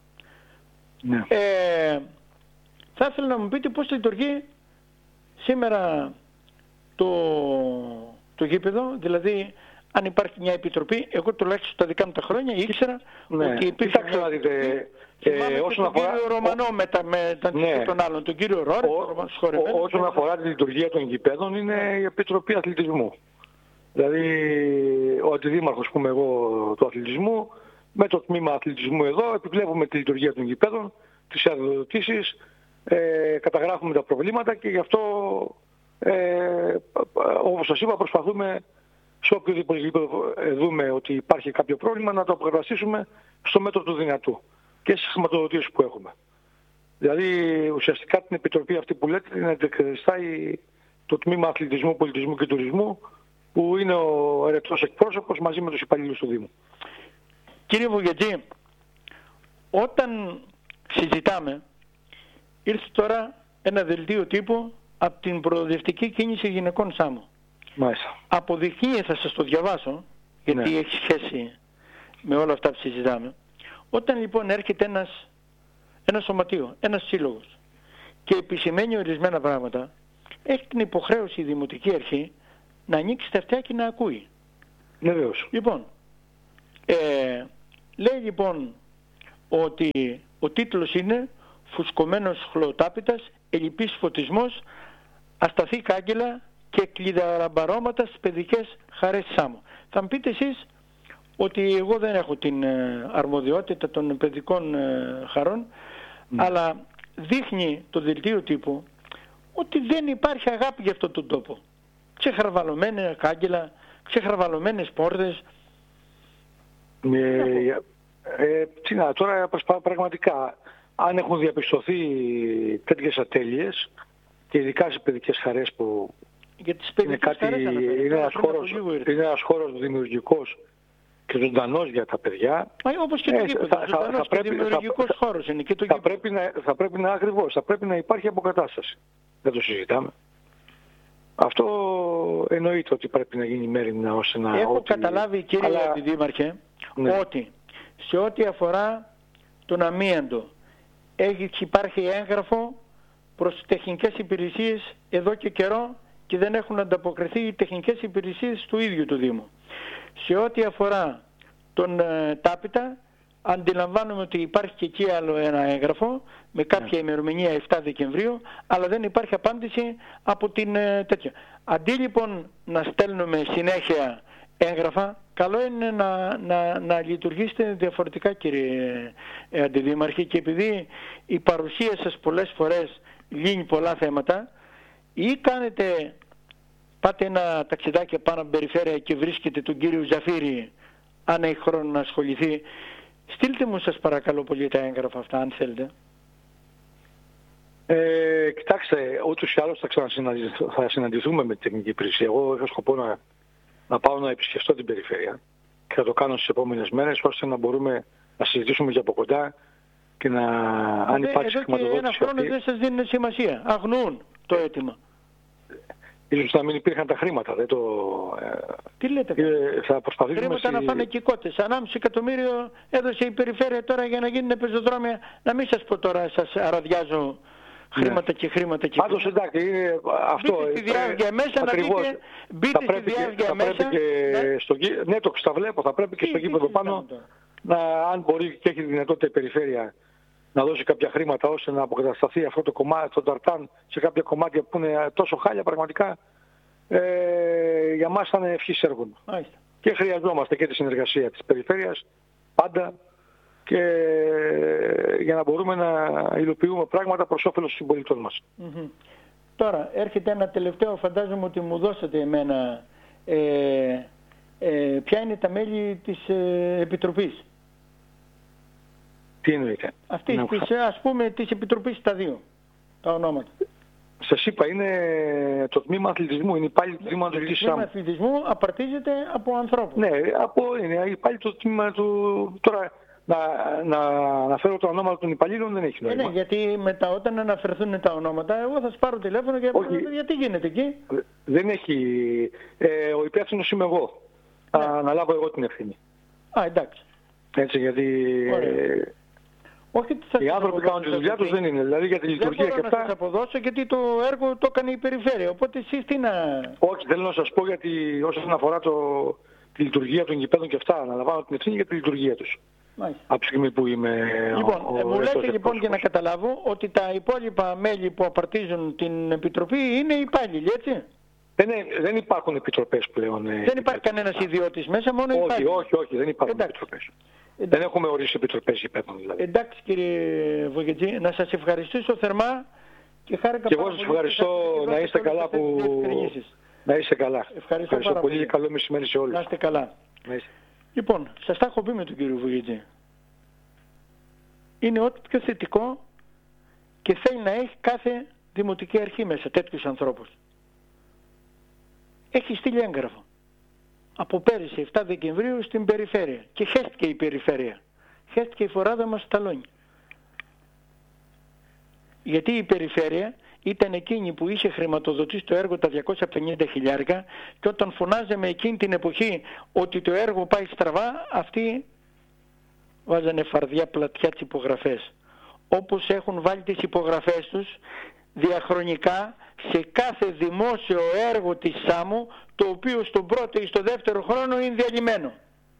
Ναι. Ε, θα ήθελα να μου πείτε πώς λειτουργεί σήμερα το, το γήπεδο, δηλαδή αν υπάρχει μια επιτροπή. Εγώ τουλάχιστον τα δικά μου τα χρόνια ήξερα ναι. ότι υπήρχε Κοιτάξτε, μια επιτροπή. Ε, όσον τον αφορά... κύριο Ρωμανό με, τα, με τα ναι. των άλλων, τον κύριο Ρόρε, ο, ο, όσον αφορά τη λειτουργία των γηπέδων είναι ναι. η Επιτροπή Αθλητισμού. Δηλαδή ο αντιδήμαρχος, πούμε εγώ, του αθλητισμού, με το τμήμα αθλητισμού εδώ, επιβλέπουμε τη λειτουργία των γηπέδων, τις αδειοδοτήσεις, ε, καταγράφουμε τα προβλήματα και γι' αυτό, ε, όπως σας είπα, προσπαθούμε σε οποιοδήποτε γήπεδο δούμε ότι υπάρχει κάποιο πρόβλημα να το αποκαταστήσουμε στο μέτρο του δυνατού και στις χρηματοδοτήσεις που έχουμε. Δηλαδή ουσιαστικά την επιτροπή αυτή που λέτε είναι αντικαθιστάει το τμήμα αθλητισμού, πολιτισμού και τουρισμού, που είναι ο ερετός εκπρόσωπος μαζί με τους υπαλλήλους του Δήμου. Κύριε Βουγετζή, όταν συζητάμε, ήρθε τώρα ένα δελτίο τύπου από την προοδευτική κίνηση γυναικών Σάμου. Μάλιστα. Αποδεικνύει, θα σας το διαβάσω, γιατί ναι. έχει σχέση με όλα αυτά που συζητάμε. Όταν λοιπόν έρχεται ένας, ένα σωματείο, ένας σύλλογος και επισημαίνει ορισμένα πράγματα, έχει την υποχρέωση η Δημοτική Αρχή να ανοίξει τα αυτιά και να ακούει. Βεβαίως. Λοιπόν, ε, λέει λοιπόν ότι ο τίτλος είναι «Φουσκωμένος χλωτάπητας, ελλειπής φωτισμός, ασταθή κάγκελα και κλειδαραμπαρώματα στις παιδικές χαρές Σάμου». Θα μου πείτε εσείς ότι εγώ δεν έχω την αρμοδιότητα των παιδικών χαρών, mm. αλλά δείχνει το δελτίο τύπου ότι δεν υπάρχει αγάπη για αυτόν τον τόπο. Ξεχαρβαλωμένα κάγκελα, ξεχαρβαλωμένες πόρτες. Ε, ε, τι να, τώρα πραγματικά, αν έχουν διαπιστωθεί τέτοιες ατέλειες και ειδικά σε παιδικές χαρές που Για τις παιδικές είναι, κάτι, είναι, ένας χώρος, είναι ένας χώρος δημιουργικός και ζωντανός για τα παιδιά. Μα, όπως και το ε, γήπεδο, θα, θα, θα, πρέπει, δημιουργικός θα, χώρος είναι και το θα, πρέπει να, θα πρέπει να ακριβώς, θα πρέπει να υπάρχει αποκατάσταση. Δεν το συζητάμε. Αυτό εννοείται ότι πρέπει να γίνει μέρημνα ώστε να... Έχω ότι... καταλάβει, κύριε Αλλά... Αντιδήμαρχε, ναι. ότι σε ό,τι αφορά τον αμίαντο έχει υπάρχει έγγραφο προς τεχνικές υπηρεσίες εδώ και καιρό και δεν έχουν ανταποκριθεί οι τεχνικές υπηρεσίες του ίδιου του Δήμου. Σε ό,τι αφορά τον ε, Τάπητα, αντιλαμβάνομαι ότι υπάρχει και εκεί άλλο ένα έγγραφο με κάποια yeah. ημερομηνία επτά Δεκεμβρίου, αλλά δεν υπάρχει απάντηση από την ε, τέτοια. Αντί λοιπόν να στέλνουμε συνέχεια έγγραφα, καλό είναι να, να, να λειτουργήσετε διαφορετικά, κύριε ε, Αντιδήμαρχε, και επειδή η παρουσία σας πολλές φορές λύνει πολλά θέματα, ή κάνετε, πάτε ένα ταξιδάκι πάνω από την περιφέρεια και βρίσκετε τον κύριο Ζαφύρη, αν έχει χρόνο να ασχοληθεί, στείλτε μου σας παρακαλώ πολύ τα έγγραφα αυτά, αν θέλετε. Ε, κοιτάξτε, ούτως ή άλλως θα, θα συναντηθούμε με την τεχνική υπηρεσία. Εγώ έχω σκοπό να, να πάω να επισκεφτώ την περιφέρεια και θα το κάνω στις επόμενες μέρες, ώστε να μπορούμε να συζητήσουμε και από κοντά και να, ε, αν υπάρξει χρηματοδότηση. Ένα χρόνο αυτή... δεν σας δίνουν σημασία, αγνοούν το αίτημα. Ίσως να μην υπήρχαν τα χρήματα. Δεν το... Τι λέτε, ε, θα προσπαθήσουμε χρήματα σι... να φάνε και οι κότες. Ανάμιση εκατομμύριο έδωσε η περιφέρεια τώρα για να γίνουν πεζοδρόμια. Να μην σας πω τώρα, σας αραδιάζω χρήματα ναι. και χρήματα και πάντως εντάξει, είναι αυτό. Μπείτε στη διάρκεια μέσα να δείτε, μπείτε στη διάρκεια μέσα. Ναι. Στο... ναι, το τα βλέπω, θα πρέπει και τι, στο γήπεδο πάνω, να, αν μπορεί και έχει δυνατότητα η περιφέρεια να δώσει κάποια χρήματα ώστε να αποκατασταθεί αυτό το κομμάτι, το ταρτάν σε κάποια κομμάτια που είναι τόσο χάλια πραγματικά, ε, για μας θα είναι ευχής έργων. Μάλιστα. Και χρειαζόμαστε και τη συνεργασία της περιφέρειας πάντα και για να μπορούμε να υλοποιούμε πράγματα προς όφελος των συμπολιτών μας. Mm-hmm. Τώρα έρχεται ένα τελευταίο, φαντάζομαι ότι μου δώσατε εμένα, ε, ε, ποια είναι τα μέλη της ε, Επιτροπής. Τι εννοείται? Αυτή ναι, της, ας πούμε, της Επιτροπής στα δύο, τα ονόματα. Σας είπα, είναι το τμήμα αθλητισμού, είναι πάλι το τμήμα αθλητισμού. Το τμήμα αθλητισμού απαρτίζεται από ανθρώπους. Ναι, από, είναι πάλι το τμήμα του... Τώρα, να, να αναφέρω τα ονόματα των υπαλλήλων δεν έχει νόημα. Ναι, γιατί μετά όταν αναφερθούν τα ονόματα, εγώ θα σας πάρω τηλέφωνο και θα γιατί γίνεται εκεί. Δεν έχει... Ε, ο υπεύθυνος είμαι εγώ. Ναι. Θα αναλάβω εγώ την ευθύνη. Α, εντάξει. Έτσι, γιατί... Ε, όχι, οι άνθρωποι κάνουν τη δουλειά τους, δεν είναι. Δηλαδή για τη λειτουργία και αυτά... Δεν μπορώ να σας αποδώσω γιατί το έργο το έκανε η περιφέρεια. Οπότε εσείς τι να... Όχι, θέλω να σας πω γιατί όσον αφορά το, τη λειτουργία των γηπέδων και αυτά, αναλαμβάνω την ευθύνη για τη λειτουργία τους. Μάλιστα. Από τη στιγμή που είμαι... Λοιπόν, ο, ο μου λέτε λοιπόν για να καταλάβω ότι τα υπόλοιπα μέλη που απαρτίζουν την Επιτροπή είναι υπάλληλοι, έτσι? Δεν, δεν υπάρχουν επιτροπές πλέον. Δεν υπάρχει κανένας ιδιώτης μέσα, μόνο όχι, υπάλληλοι. Όχι, όχι, δεν υπάρχουν εντάξει. επιτροπές. Εντάξει. Δεν έχουμε ορίσει επιτροπές γηπέδων δηλαδή. Εντάξει κύριε Βογετζή, να σας ευχαριστήσω θερμά και χάρηκα και εγώ σας ευχαριστώ να είστε καλά που... Να είστε καλά. Ευχαριστώ, ευχαριστώ πολύ και καλό μεσημέρι σε όλους. Να είστε καλά. Να είστε. Λοιπόν, σας τα έχω πει με τον κύριο Βογετζή. Είναι ό,τι πιο θετικό και θέλει να έχει κάθε δημοτική αρχή μέσα τέτοιους ανθρώπους. Έχει στείλει έγγραφο από πέρυσι επτά Δεκεμβρίου στην περιφέρεια και χέστηκε η περιφέρεια. Χέστηκε η φοράδα μας στα Λόνια. Γιατί η περιφέρεια ήταν εκείνη που είχε χρηματοδοτήσει το έργο τα διακόσια πενήντα χιλιάρικα και όταν φωνάζαμε εκείνη την εποχή ότι το έργο πάει στραβά, αυτοί βάζανε φαρδιά πλατιά τις υπογραφές. Όπως έχουν βάλει τις υπογραφές τους διαχρονικά σε κάθε δημόσιο έργο της ΣΑΜΟ, το οποίο στον πρώτο ή στο δεύτερο χρόνο είναι διαλυμένο.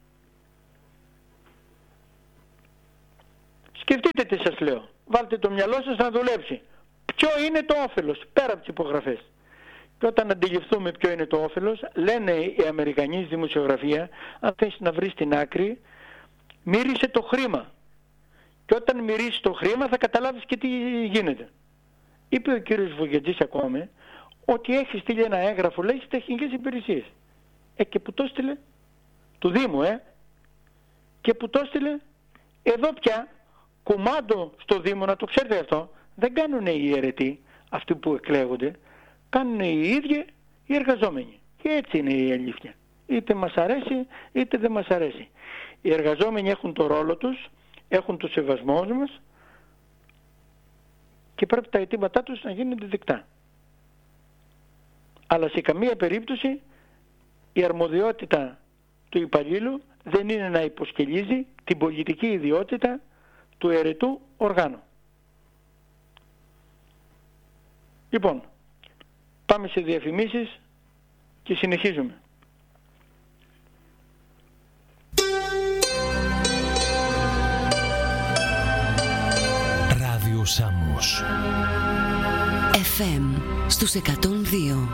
Σκεφτείτε τι σας λέω. Βάλτε το μυαλό σας να δουλέψει. Ποιο είναι το όφελος πέρα από τις υπογραφές? Και όταν αντιληφθούμε ποιο είναι το όφελος, λένε οι Αμερικανοί δημοσιογραφία, αν θες να βρεις την άκρη, μύρισε το χρήμα. Και όταν μυρίσει το χρήμα θα καταλάβεις και τι γίνεται. Είπε ο κύριος Βογετζής ακόμη ότι έχει στείλει ένα έγγραφο, λέει, στις τεχνικές υπηρεσίες. Ε, και που το στείλε? Του Δήμου, ε. Και που το στείλε? Εδώ πια, κουμάντο στο Δήμο, να το ξέρετε αυτό, δεν κάνουν οι αιρετοί, αυτοί που εκλέγονται, κάνουν οι ίδιοι οι εργαζόμενοι. Και έτσι είναι η αλήθεια. Είτε μας αρέσει είτε δεν μας αρέσει. Οι εργαζόμενοι έχουν το ρόλο τους, έχουν το σεβασμό μας και πρέπει τα αιτήματά τους να γίνονται δεκτά. Αλλά σε καμία περίπτωση η αρμοδιότητα του υπαλλήλου δεν είναι να υποσκελίζει την πολιτική ιδιότητα του αιρετού οργάνου. Λοιπόν, πάμε σε διαφημίσεις και συνεχίζουμε. Ράδιο Σάμος εφ εμ στους εκατόν δύο.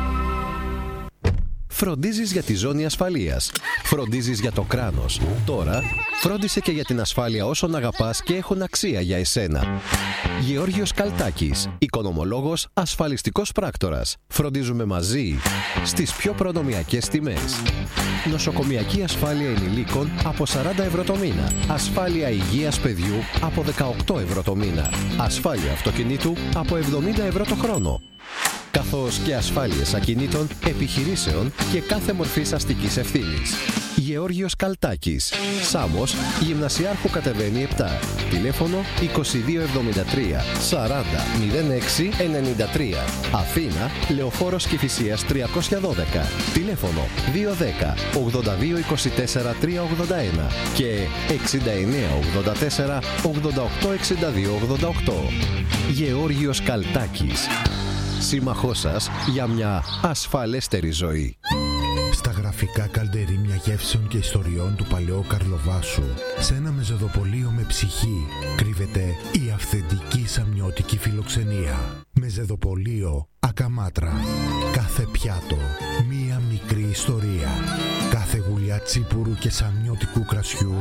Φροντίζεις για τη ζώνη ασφαλείας. Φροντίζεις για το κράνος. Τώρα, φρόντισε και για την ασφάλεια όσων αγαπάς και έχουν αξία για εσένα. Γεώργιος Καλτάκης, οικονομολόγος, ασφαλιστικός πράκτορας. Φροντίζουμε μαζί στις πιο προνομιακές τιμές. Νοσοκομιακή ασφάλεια ενηλίκων από σαράντα ευρώ το μήνα. Ασφάλεια υγείας παιδιού από δεκαοκτώ ευρώ το μήνα. Ασφάλεια αυτοκινήτου από εβδομήντα ευρώ το χρόνο. Καθώς και ασφάλειες ακινήτων, επιχειρήσεων και κάθε μορφής αστικής ευθύνης. Γεώργιος Καλτάκης, Σάμος, Γυμνασιάρχου κατεβαίνει επτά. Τηλέφωνο είκοσι δύο εβδομήντα τρία σαράντα μηδέν έξι ενενήντα τρία. Αθήνα, Λεωφόρος Κηφισίας τριακόσια δώδεκα. Τηλέφωνο δύο ένα μηδέν ογδόντα δύο είκοσι τέσσερα τριακόσια ογδόντα ένα και εξήντα εννέα ογδόντα τέσσερα ογδόντα οκτώ εξήντα δύο ογδόντα οκτώ. Γεώργιος Καλτάκης, σύμμαχός σας για μια ασφαλέστερη ζωή. Στα γραφικά καλντερίμια γεύσεων και ιστοριών του παλαιού Καρλοβάσου, σε ένα μεζεδοπολείο με ψυχή, κρύβεται η αυθεντική σαμιώτικη φιλοξενία. Μεζεδοπολείο Ακαμάτρα. Κάθε πιάτο, μία μικρή ιστορία. Κάθε γουλιά τσίπουρου και σαμιώτικου κρασιού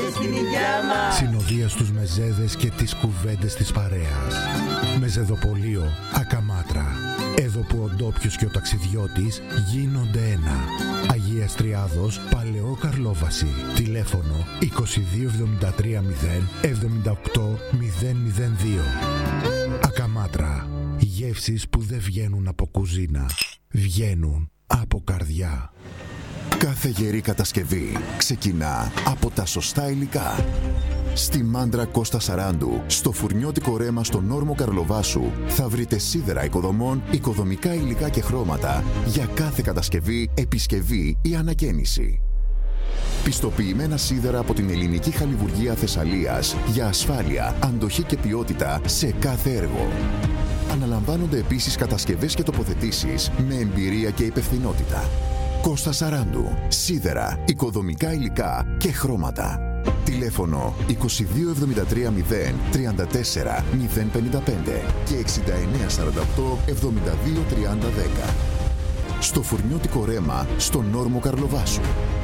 συνοδεία στους μεζέδες και τις κουβέντες της παρέας. Μεζεδοπολείο Ακαμάτρα. Εδώ που ο ντόπιος και ο ταξιδιώτης γίνονται ένα. Αγίας Τριάδος, Παλαιό Καρλόβαση. Τηλέφωνο είκοσι δύο εβδομήντα τρία μηδέν εβδομήντα οκτώ μηδέν μηδέν δύο. Ακαμάτρα. Γεύσεις που δεν βγαίνουν από κουζίνα. Βγαίνουν από καρδιά. Κάθε γερή κατασκευή ξεκινά από τα σωστά υλικά. Στη Μάντρα Κώστα Σαράντου, στο φουρνιώτικο ρέμα στον όρμο Καρλοβάσου, θα βρείτε σίδερα οικοδομών, οικοδομικά υλικά και χρώματα για κάθε κατασκευή, επισκευή ή ανακαίνιση. Πιστοποιημένα σίδερα από την ελληνική χαλιβουργία Θεσσαλίας για ασφάλεια, αντοχή και ποιότητα σε κάθε έργο. Αναλαμβάνονται επίσης κατασκευές και τοποθετήσεις με εμπειρία και υπευθυνότητα. Κώστα Σαράντου, σίδερα, οικοδομικά υλικά και χρώματα. Τηλέφωνο είκοσι δύο εβδομήντα τρία μηδέν τριάντα τέσσερα μηδέν πενήντα πέντε και εξήντα εννέα σαράντα οκτώ εβδομήντα δύο τριάντα δέκα. Στο φουρνιώτικο ρέμα, στον όρμο Καρλοβάσου.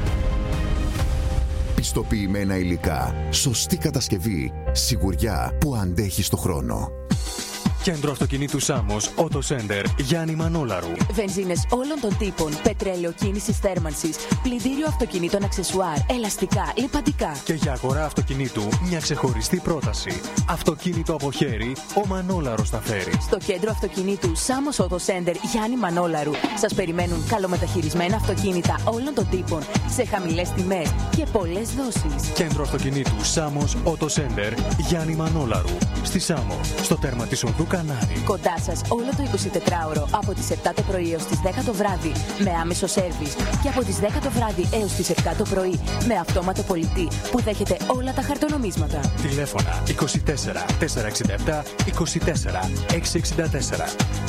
Πιστοποιημένα υλικά, σωστή κατασκευή, σιγουριά που αντέχει στο χρόνο. Κέντρο αυτοκινήτου Σάμος, Auto Center, Γιάννη Μανόλαρου. Βενζίνες όλων των τύπων, πετρέλαιο κίνησης θέρμανσης, πλυντήριο αυτοκινήτων αξεσουάρ, ελαστικά, λιπαντικά. Και για αγορά αυτοκινήτου, μια ξεχωριστή πρόταση. Αυτοκίνητο από χέρι, ο Μανόλαρος τα φέρει. Στο κέντρο αυτοκινήτου Σάμος Auto Center, Γιάννη Μανόλαρου, σας περιμένουν καλομεταχειρισμένα αυτοκίνητα όλων των τύπων, σε χαμηλές τιμές και πολλές δόσεις. Κέντρο αυτοκινήτου Σάμος Auto Center, Γιάννη Μανόλαρου. Στη Σάμο, στο τέρμα της οδού Κανάρι. Κοντά σας όλο το εικοσιτετράωρο από τις επτά το πρωί έως τις δέκα το βράδυ με άμεσο σέρβις και από τις δέκα το βράδυ έως τις επτά το πρωί με αυτόματο πολιτή που δέχεται όλα τα χαρτονομίσματα. Τηλέφωνα είκοσι τέσσερα τετρακόσια εξήντα επτά είκοσι τέσσερα εξακόσια εξήντα τέσσερα.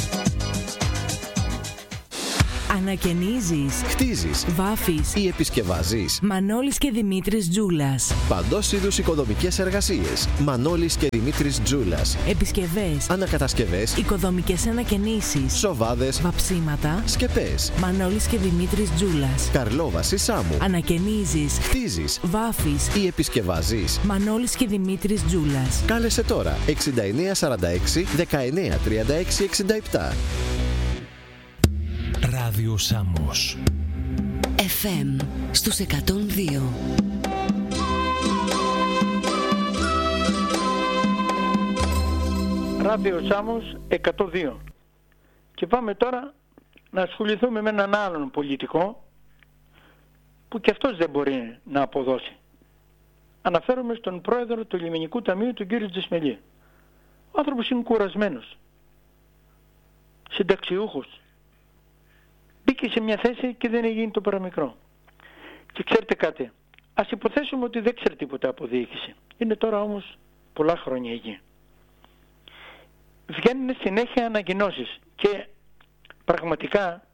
Ανακαινίζεις, χτίζεις, βάφεις ή επισκευάζεις. Μανώλης και Δημήτρης Τζούλας. Παντός είδους οικοδομικές εργασίες. Μανώλης και Δημήτρης Τζούλας. Επισκευές, ανακατασκευές, οικοδομικές ανακαινήσεις, σοβάδες, βαψίματα, σκεπές. Μανώλης και Δημήτρης Τζούλας. Καρλόβαση Σάμου. Ανακαινίζεις, χτίζεις, βάφεις ή επισκευάζεις. Μανώλης και Δημήτρης Τζούλας. Κάλεσε τώρα εξήντα εννέα σαράντα έξι δεκαεννέα τριάντα έξι εξήντα επτά. Ράδιο Σάμος εφ εμ στους εκατόν δύο. Ράδιο Σάμος εκατόν δύο. Και πάμε τώρα να ασχοληθούμε με έναν άλλον πολιτικό που και αυτός δεν μπορεί να αποδώσει. Αναφέρομαι στον πρόεδρο του Λιμενικού Ταμείου, τον κύριο Τζεσμελή. Ο άνθρωπος είναι κουρασμένος, συνταξιούχος. Μπήκε σε μια θέση και δεν έγινε το παραμικρό. Και ξέρετε κάτι, ας υποθέσουμε ότι δεν ξέρει τίποτα από διοίκηση. Είναι τώρα όμως πολλά χρόνια εκεί. Βγαίνουν συνέχεια ανακοινώσεις και πραγματικά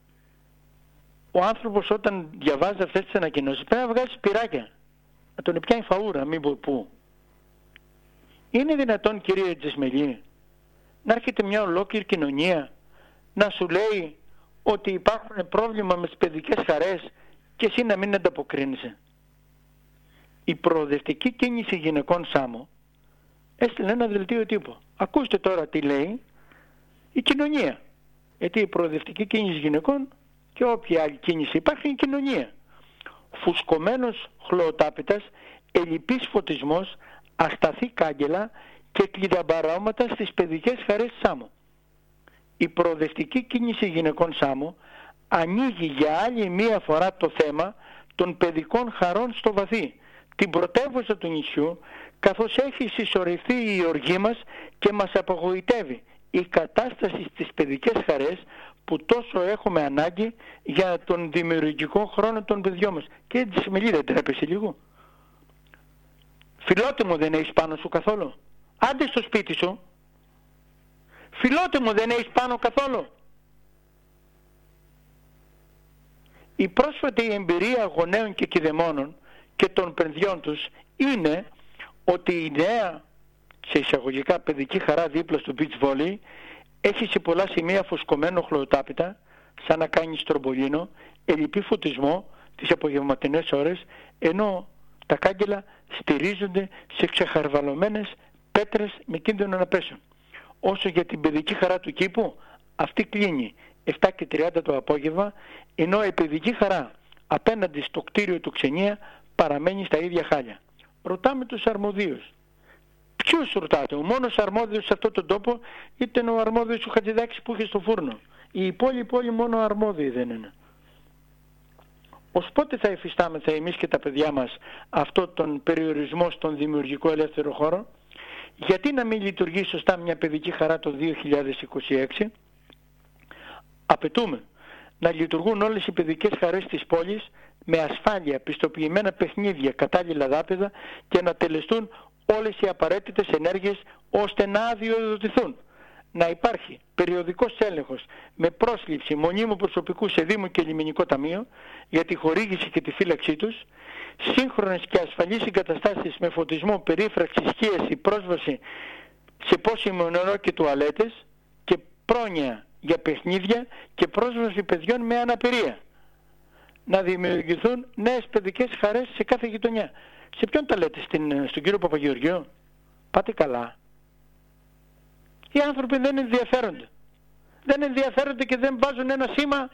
ο άνθρωπος όταν διαβάζει αυτές τις ανακοινώσεις πρέπει να βγάζει σπυράκια, να τον πιάνει φαούρα, μην πω πού. Είναι δυνατόν, κύριε Τζεσμελή, να έρχεται μια ολόκληρη κοινωνία να σου λέει ότι υπάρχουν πρόβλημα με τις παιδικές χαρές και εσύ να μην ανταποκρίνεσαι? Η προοδευτική κίνηση γυναικών Σάμο έστειλε ένα δελτίο τύπου. Ακούστε τώρα τι λέει η κοινωνία. Γιατί η προοδευτική κίνηση γυναικών και όποια άλλη κίνηση υπάρχει είναι η κοινωνία. Φουσκωμένος χλωοτάπητας, ελλειπής φωτισμός, ασταθή κάγκελα και κλειδαμπαράωματα στις παιδικές χαρές Σάμο. Η προοδευτική κίνηση γυναικών Σάμο ανοίγει για άλλη μία φορά το θέμα των παιδικών χαρών στο Βαθύ, την πρωτεύουσα του νησιού, καθώς έχει συσσωρευτεί η οργή μας και μας απογοητεύει η κατάσταση στις παιδικές χαρές που τόσο έχουμε ανάγκη για τον δημιουργικό χρόνο των παιδιών μας. Και έτσι Τζεσμελή, δεν τρέπεσαι λίγο? Φιλότιμο δεν έχεις πάνω σου καθόλου? Άντε στο σπίτι σου. Φιλότιμο δεν έχεις πάνω καθόλου? Η πρόσφατη εμπειρία γονέων και κηδεμόνων και των παιδιών τους είναι ότι η νέα, σε εισαγωγικά, παιδική χαρά δίπλα στο beach volley έχει σε πολλά σημεία φουσκωμένο χλωοτάπητα, σαν να κάνει στρομπολίνο, ελλειπή φωτισμό τις απογευματινές ώρες, ενώ τα κάγκελα στηρίζονται σε ξεχαρβαλωμένες πέτρες με κίνδυνο να πέσουν. Όσο για την παιδική χαρά του κήπου, αυτή κλείνει επτά και τριάντα το απόγευμα, ενώ η παιδική χαρά απέναντι στο κτίριο του Ξενία παραμένει στα ίδια χάλια. Ρωτάμε τους αρμοδίους. Ποιους ρωτάτε? Ο μόνος αρμόδιος σε αυτόν τον τόπο ήταν ο αρμόδιος του Χατζηδάκης που είχε στο φούρνο. Οι υπόλοιποι όλοι μόνο αρμόδιοι δεν είναι. Ως πότε θα εφιστάμεθα εμείς και τα παιδιά μας αυτό τον περιορισμό στον δημιουργικό ελεύθερο χώρο? Γιατί να μην λειτουργεί σωστά μια παιδική χαρά το δύο χιλιάδες είκοσι έξι? Απαιτούμε να λειτουργούν όλες οι παιδικές χαρές της πόλης με ασφάλεια, πιστοποιημένα παιχνίδια, κατάλληλα δάπεδα και να τελεστούν όλες οι απαραίτητες ενέργειες ώστε να αδειοδοτηθούν. Να υπάρχει περιοδικός έλεγχος με πρόσληψη μονίμου προσωπικού σε Δήμο και Λιμενικό Ταμείο για τη χορήγηση και τη φύλαξή τους, σύγχρονες και ασφαλείς εγκαταστάσεις με φωτισμό, περίφραξη, σκίαση, πρόσβαση σε πόσιμο νερό και τουαλέτες και πρόνοια για παιχνίδια και πρόσβαση παιδιών με αναπηρία. Να δημιουργηθούν νέες παιδικές χαρές σε κάθε γειτονιά. Σε ποιον τα λέτε? Στην, στον κύριο Παπαγεωργίου? Πάτε καλά. Οι άνθρωποι δεν ενδιαφέρονται. Δεν ενδιαφέρονται και δεν βάζουν ένα σήμα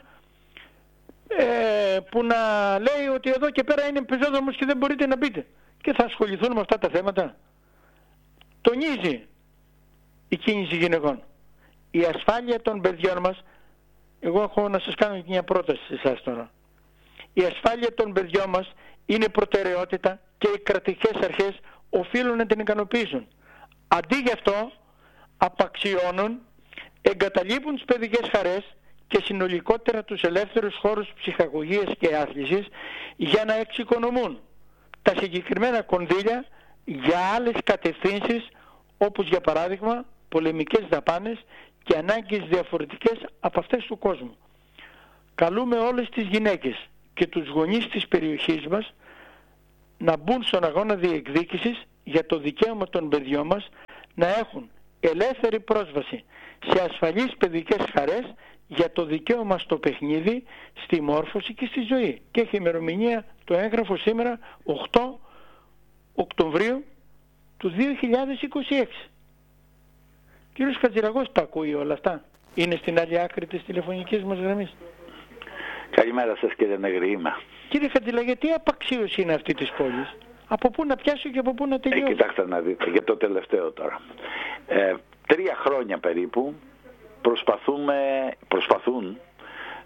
ε, που να λέει ότι εδώ και πέρα είναι πεζόδρομος και δεν μπορείτε να μπείτε. Και θα ασχοληθούν με αυτά τα θέματα. Τονίζει η κίνηση γυναικών. Η ασφάλεια των παιδιών μας, εγώ έχω να σας κάνω μια πρόταση σε εσάς τώρα. Η ασφάλεια των παιδιών μας είναι προτεραιότητα και οι κρατικές αρχές οφείλουν να την ικανοποιήσουν. Αντί γι' αυτό απαξιώνουν, εγκαταλείπουν τις παιδικές χαρές και συνολικότερα τους ελεύθερους χώρους ψυχαγωγίας και άθλησης για να εξοικονομούν τα συγκεκριμένα κονδύλια για άλλες κατευθύνσεις, όπως για παράδειγμα πολεμικές δαπάνες και ανάγκες διαφορετικές από αυτές του κόσμου. Καλούμε όλες τις γυναίκες και τους γονείς της περιοχής μας να μπουν στον αγώνα διεκδίκησης για το δικαίωμα των παιδιών μας να έχουν ελεύθερη πρόσβαση σε ασφαλείς παιδικές χαρές, για το δικαίωμα στο παιχνίδι, στη μόρφωση και στη ζωή. Και έχει ημερομηνία το έγγραφο σήμερα οκτώ Οκτωβρίου του δύο χιλιάδες είκοσι έξι. Κύριος Χατζηραγός τα ακούει όλα αυτά? Είναι στην άλλη άκρη της τηλεφωνικής μας γραμμής. Καλημέρα σας κύριε Νεγρήμα. Κύριε Χατζηλαγέ, τι απαξίωση είναι αυτή της πόλης? Από πού να πιάσω και από πού να τελειώσω? Ε, κοιτάξτε να δείτε, για το τελευταίο τώρα. Ε, τρία χρόνια περίπου προσπαθούμε, προσπαθούν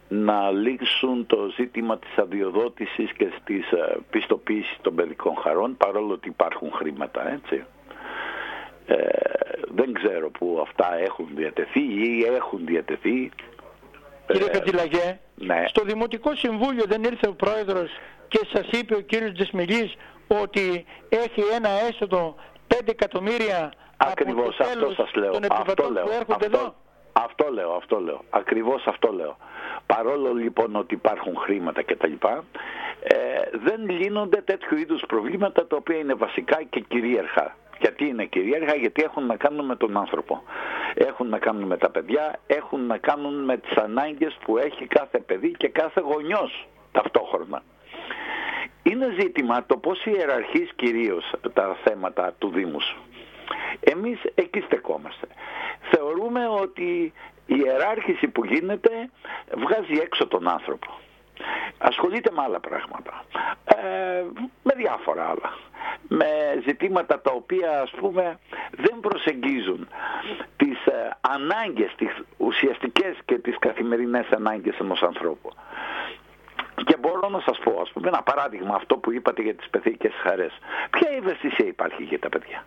να λύσουν το ζήτημα της αδειοδότησης και της πιστοποίησης των παιδικών χαρών, παρόλο ότι υπάρχουν χρήματα, έτσι. Ε, δεν ξέρω που αυτά έχουν διατεθεί ή έχουν διατεθεί. Κύριε ε, Χατζηλαγέ, ναι. Στο Δημοτικό Συμβούλιο δεν ήρθε ο Πρόεδρος και σας είπε ο κύριος Τζεσμιλής ότι έχει ένα έσοδο πέντε εκατομμύρια Ακριβώς, από το αυτό σας λέω. των επιβατών που έρχονται αυτό, εδώ. Αυτό λέω, αυτό λέω. Ακριβώς αυτό λέω. Παρόλο λοιπόν ότι υπάρχουν χρήματα κτλ. Ε, δεν λύνονται τέτοιου είδους προβλήματα τα οποία είναι βασικά και κυρίαρχα. Γιατί είναι κυρίαρχα? Γιατί έχουν να κάνουν με τον άνθρωπο. Έχουν να κάνουν με τα παιδιά, έχουν να κάνουν με τις ανάγκες που έχει κάθε παιδί και κάθε γονιός ταυτόχρονα. Είναι ζήτημα το πώς ιεραρχείς κυρίως τα θέματα του Δήμου. Εμείς εκεί στεκόμαστε. Θεωρούμε ότι η ιεράρχηση που γίνεται βγάζει έξω τον άνθρωπο. Ασχολείται με άλλα πράγματα, ε, με διάφορα άλλα, με ζητήματα τα οποία ας πούμε δεν προσεγγίζουν τις ε, ανάγκες, τις ουσιαστικές και τις καθημερινές ανάγκες ενός ανθρώπου. Και μπορώ να σας πω, ας πούμε, ένα παράδειγμα, αυτό που είπατε για τις παιδικές χαρές. Ποια ευαισθησία υπάρχει για τα παιδιά?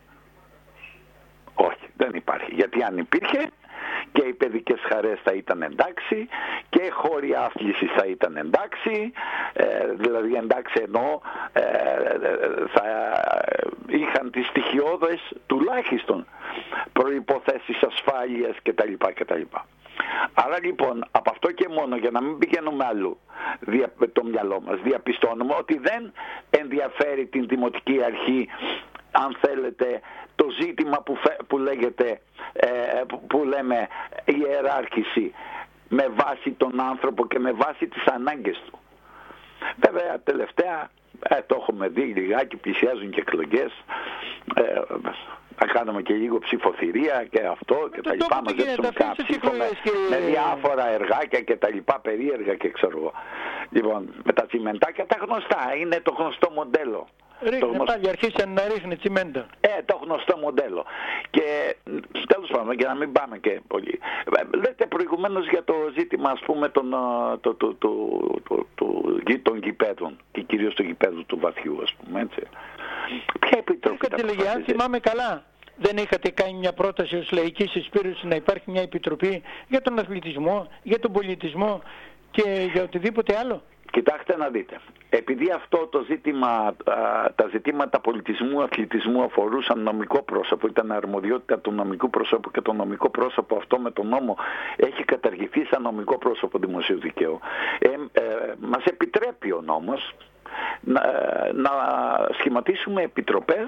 Όχι, δεν υπάρχει. Γιατί αν υπήρχε και οι παιδικές χαρές θα ήταν εντάξει και οι χώροι άθλησης θα ήταν εντάξει, ε, δηλαδή εντάξει εννοώ ε, θα είχαν τις στοιχειώδες τουλάχιστον προϋποθέσεις ασφάλειας κτλ. κτλ. Άρα λοιπόν από αυτό και μόνο, για να μην πηγαίνουμε αλλού το μυαλό μας, διαπιστώνουμε ότι δεν ενδιαφέρει την Δημοτική Αρχή, αν θέλετε, το ζήτημα που, φε, που λέγεται, ε, που, που λέμε ιεράρχηση με βάση τον άνθρωπο και με βάση τις ανάγκες του. Βέβαια τελευταία ε, το έχουμε δει λιγάκι, πλησιάζουν και εκλογές, ε, να κάνουμε και λίγο ψηφοθυρία και αυτό και τα λοιπά, μαζέψουμε κάνα ψήφο με, με διάφορα εργάκια και τα λοιπά, περίεργα και ξέρω εγώ. Λοιπόν, με τα τσιμεντάκια τα γνωστά, είναι το γνωστό μοντέλο. Ρίχνε το γνωστό... πάλι, αρχίσαν να ρίχνει τσιμέντα. Ε, το γνωστό μοντέλο. Και τέλος πάντων, για να μην πάμε και πολύ. Λέτε προηγουμένως για το ζήτημα, ας πούμε, των, το, το, το, το, το, των γηπέδων και κυρίως του γηπέδου του βαθιού, ας πούμε, έτσι. Ποια επιτροπή τα λέγει, αν θυμάμαι καλά, δεν είχατε κάνει μια πρόταση ως λαϊκή συσπήρωση να υπάρχει μια επιτροπή για τον αθλητισμό, για τον πολιτισμό και για οτιδήποτε άλλο? Κοιτάξτε να δείτε, επειδή αυτό το ζήτημα, α, τα ζητήματα πολιτισμού, αθλητισμού αφορούσαν νομικό πρόσωπο, ήταν αρμοδιότητα του νομικού πρόσωπου και το νομικό πρόσωπο αυτό με τον νόμο έχει καταργηθεί σαν νομικό πρόσωπο δημοσίου δικαίου. Ε, ε, μας επιτρέπει ο νόμος να, να σχηματίσουμε επιτροπές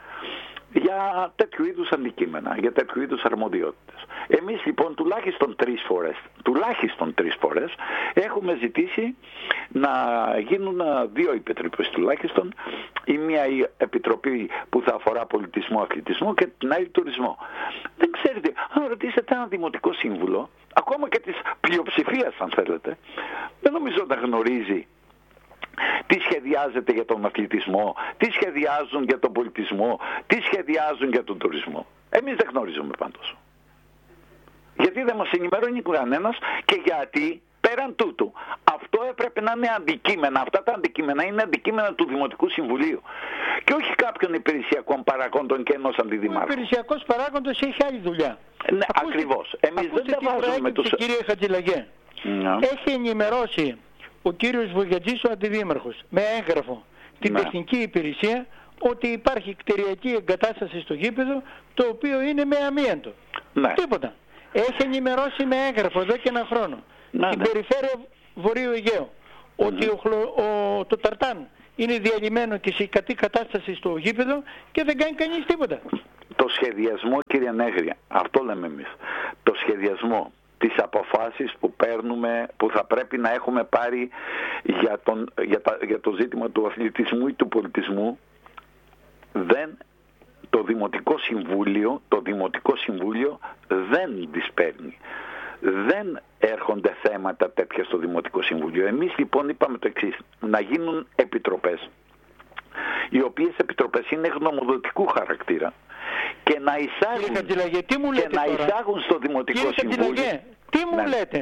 για τέτοιου είδους αντικείμενα, για τέτοιου είδους αρμοδιότητες. Εμείς λοιπόν τουλάχιστον τρεις φορές, τουλάχιστον τρεις φορές έχουμε ζητήσει να γίνουν δύο επιτροπές τουλάχιστον, η μία η επιτροπή που θα αφορά πολιτισμό, αθλητισμό και την άλλη τουρισμό. Δεν ξέρετε, αν ρωτήσετε ένα δημοτικό σύμβουλο, ακόμα και της πλειοψηφίας αν θέλετε, δεν νομίζω να γνωρίζει τι σχεδιάζεται για τον αθλητισμό, τι σχεδιάζουν για τον πολιτισμό, τι σχεδιάζουν για τον τουρισμό. Εμείς δεν γνωρίζουμε πάντως. Γιατί δεν μας ενημερώνει κανένας και γιατί πέραν τούτου αυτό έπρεπε να είναι αντικείμενα, αυτά τα αντικείμενα είναι αντικείμενα του Δημοτικού Συμβουλίου και όχι κάποιων υπηρεσιακών παραγόντων και ενός αντιδημάρχου. Ο υπηρεσιακός παράγοντας έχει άλλη δουλειά. Ναι, ακούστε, ακριβώς. Εμείς δεν τα βάζουμε τους... Κύριε Χατζηλαγέ, no. έχει ενημερώσει ο κύριος Βογιατζής, ο αντιδήμαρχος, με έγγραφο την ναι. τεχνική υπηρεσία ότι υπάρχει κτηριακή εγκατάσταση στο γήπεδο το οποίο είναι με αμίαντο. Ναι. Τίποτα. Έχει ενημερώσει με έγγραφο εδώ και ένα χρόνο ναι, την ναι. περιφέρεια Βορείου Αιγαίου mm. ότι ο, ο, το ταρτάν είναι διαλυμένο και σε κατή κατάσταση στο γήπεδο και δεν κάνει κανείς τίποτα. Το σχεδιασμό, κύριε Νέγρια, αυτό λέμε εμείς. Το σχεδιασμό, τις αποφάσεις που παίρνουμε, που θα πρέπει να έχουμε πάρει για, τον, για, τα, για το ζήτημα του αθλητισμού ή του πολιτισμού, δεν, το Δημοτικό Συμβούλιο, το Δημοτικό Συμβούλιο δεν τις παίρνει. Δεν έρχονται θέματα τέτοια στο Δημοτικό Συμβούλιο. Εμείς λοιπόν είπαμε το εξής, να γίνουν επιτροπές, οι οποίες επιτροπές είναι γνωμοδοτικού χαρακτήρα και να εισάγουν, Χατζηλαγέ, τι μου λέτε και να τώρα? εισάγουν στο Δημοτικό Κύριε Συμβούλιο. Χατζηλαγέ, τι μου ναι. λέτε?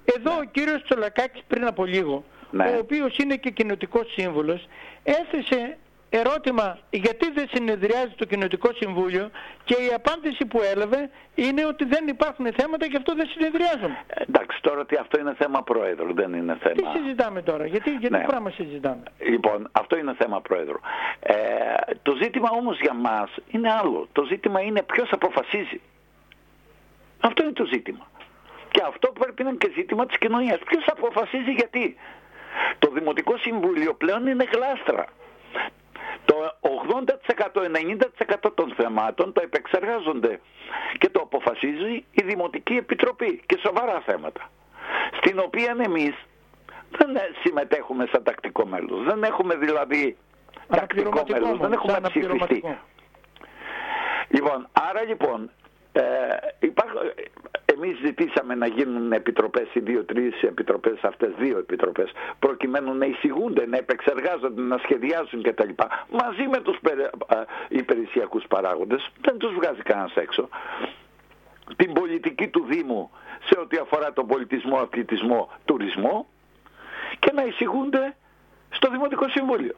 Εδώ ο κύριος Τσολακάκης πριν από λίγο, ναι. ο οποίος είναι και κοινοτικός σύμβουλος, έθεσε ερώτημα γιατί δεν συνεδριάζει το Κοινοτικό Συμβούλιο και η απάντηση που έλαβε είναι ότι δεν υπάρχουν θέματα και αυτό δεν συνεδριάζουν. Εντάξει, τώρα ότι αυτό είναι θέμα Προέδρου, δεν είναι θέμα... Τι συζητάμε τώρα, γιατί, γιατί ναι. πράγμα συζητάμε. Λοιπόν, αυτό είναι θέμα Προέδρου. Ε, το ζήτημα όμως για μας είναι άλλο. Το ζήτημα είναι ποιος αποφασίζει. Αυτό είναι το ζήτημα. Και αυτό πρέπει να είναι και ζήτημα της κοινωνίας. Ποιος αποφασίζει γιατί. Το Δημοτικό Συμβούλιο πλέον είναι γλάστρα. Το ογδόντα τοις εκατό, ενενήντα τοις εκατό των θεμάτων το επεξεργάζονται και το αποφασίζει η Δημοτική Επιτροπή και σοβαρά θέματα, στην οποία εμείς δεν συμμετέχουμε σαν τακτικό μέλος. Δεν έχουμε δηλαδή τακτικό μέλος, δεν έχουμε ψηφιστεί. Λοιπόν, άρα λοιπόν, ε, υπάρχ, εμείς ζητήσαμε να γίνουν επιτροπές, οι δύο-τρεις επιτροπές αυτές, δύο επιτροπές, προκειμένου να εισηγούνται, να επεξεργάζονται, να σχεδιάζουν κτλ. Μαζί με τους περι, α, υπηρεσιακούς παράγοντες, δεν τους βγάζει κανένας έξω. Την πολιτική του Δήμου σε ό,τι αφορά τον πολιτισμό, αθλητισμό, τουρισμό και να εισηγούνται στο Δημοτικό Συμβούλιο.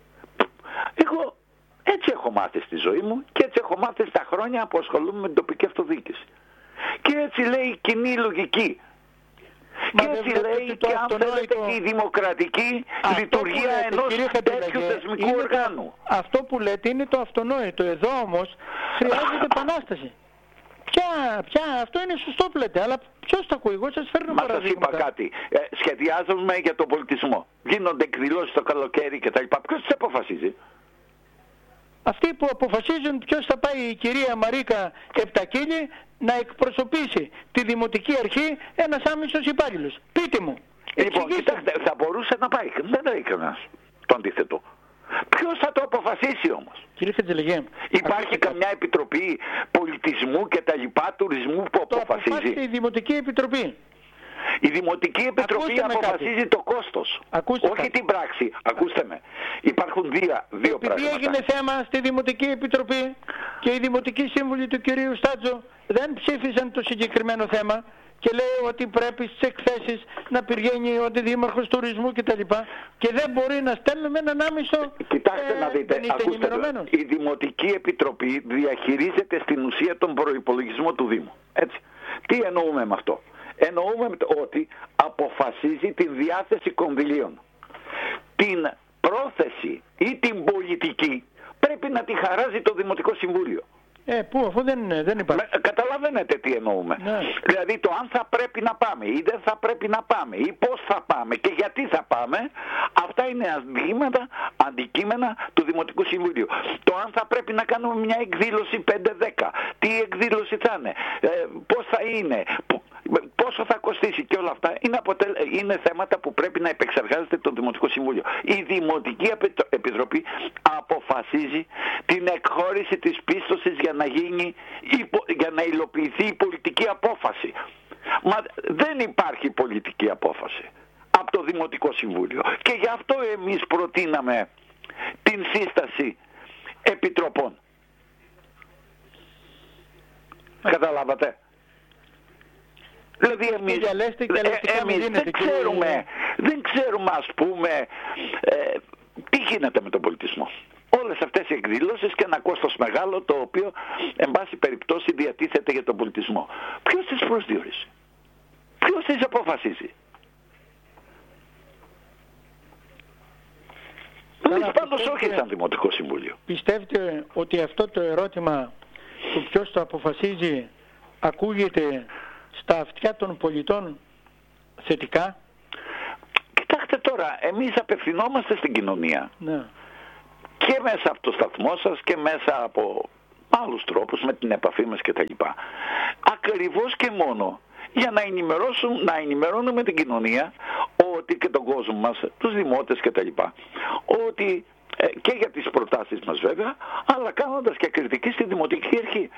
Εγώ έτσι έχω μάθει στη ζωή μου και έτσι έχω μάθει στα χρόνια που ασχολούμαι με την τοπική αυτοδιοίκηση. Και έτσι λέει η κοινή λογική. Μα και έτσι λέει και αν θέλετε και η δημοκρατική αυτό λειτουργία λέτε, ενός τέτοιου θεσμικού οργάνου. Το, αυτό που λέτε είναι το αυτονόητο. Εδώ όμως χρειάζεται επανάσταση. Ποια, ποια, αυτό είναι σωστό που λέτε, αλλά ποιος το ακούει, εγώ σας φέρνω παραδείγματα. Μα σας είπα κάτι, ε, σχεδιάζουμε για τον πολιτισμό. Γίνονται εκδηλώσεις το καλοκαίρι κτλ. Ποιος τις αποφασίζει? Αυτοί που αποφασίζουν ποιος θα πάει η κυρία Μαρίκα Επτακίλη να εκπροσωπήσει τη Δημοτική Αρχή ένας άμεσος υπάλληλος. Πείτε μου. Λοιπόν, κοιτάξτε, θα μπορούσε να πάει. Δεν λέει κανένας το αντίθετο. Ποιος θα το αποφασίσει όμως? Κύριε Χατζηλεγέ, υπάρχει καμιά επιτροπή πολιτισμού και τα λοιπά, τουρισμού που το αποφασίζει? αποφάσισε η Δημοτική Επιτροπή. Η Δημοτική Επιτροπή αποφασίζει κάτι. Το κόστος. Ακούστε όχι κάτι. την πράξη. Ακούστε με. Υπάρχουν δύο, δύο Επειδή πράγματα. έγινε θέμα στη Δημοτική Επιτροπή και οι Δημοτικοί Σύμβουλοι του κυρίου Στάτζο δεν ψήφισαν το συγκεκριμένο θέμα και λέει ότι πρέπει στις εκθέσεις να πηγαίνει ο αντιδήμαρχος τουρισμού κτλ. Και δεν μπορεί να στέλνουμε έναν άμεσο. Κοιτάξτε ε, να δείτε, ακούστε, η Δημοτική Επιτροπή διαχειρίζεται στην ουσία τον προϋπολογισμό του Δήμου. Έτσι. Τι εννοούμε με αυτό? Εννοούμε ότι αποφασίζει την διάθεση κονδυλίων. Την πρόθεση ή την πολιτική πρέπει να τη χαράζει το Δημοτικό Συμβούλιο. Ε, πού, αφού δεν, δεν υπάρχει. Με, καταλαβαίνετε τι εννοούμε. Ναι. Δηλαδή το αν θα πρέπει να πάμε ή δεν θα πρέπει να πάμε ή πώς θα πάμε και γιατί θα πάμε, αυτά είναι αντικείμενα, αντικείμενα του Δημοτικού Συμβουλίου. Το αν θα πρέπει να κάνουμε μια εκδήλωση πέντε δέκα, τι εκδήλωση θα είναι, ε, πώς θα είναι, πόσο θα κοστίσει και όλα αυτά είναι, αποτελ... είναι θέματα που πρέπει να επεξεργάζεται το Δημοτικό Συμβούλιο. Η Δημοτική Επιτροπή αποφασίζει την εκχώρηση της πίστοσης για να γίνει, για να υλοποιηθεί η πολιτική απόφαση. Μα δεν υπάρχει πολιτική απόφαση από το Δημοτικό Συμβούλιο και γι' αυτό εμείς προτείναμε την σύσταση επιτροπών. Καταλάβατε? Δηλαδή εμείς, ε, εμείς δεν ξέρουμε, δεν ξέρουμε ας πούμε ε, τι γίνεται με τον πολιτισμό. Όλες αυτές οι εκδηλώσεις και ένα κόστος μεγάλο το οποίο εν πάση περιπτώσει διατίθεται για τον πολιτισμό. Ποιος τις προσδιορίζει? Ποιος τις αποφασίζει? Εμείς πάντως όχι σαν Δημοτικό Συμβούλιο. Πιστεύετε ότι αυτό το ερώτημα του ποιος το αποφασίζει ακούγεται στα αυτιά των πολιτών θετικά? Κοιτάξτε τώρα, εμείς απευθυνόμαστε στην κοινωνία. Ναι. Και μέσα από το σταθμό σας και μέσα από άλλους τρόπους με την επαφή μας κτλ. Ακριβώς και μόνο για να, ενημερώσουν, να ενημερώνουμε την κοινωνία ότι και τον κόσμο μας, τους δημότες κτλ. Ότι ε, και για τις προτάσεις μας βέβαια, αλλά κάνοντας και κριτική στη Δημοτική Αρχή.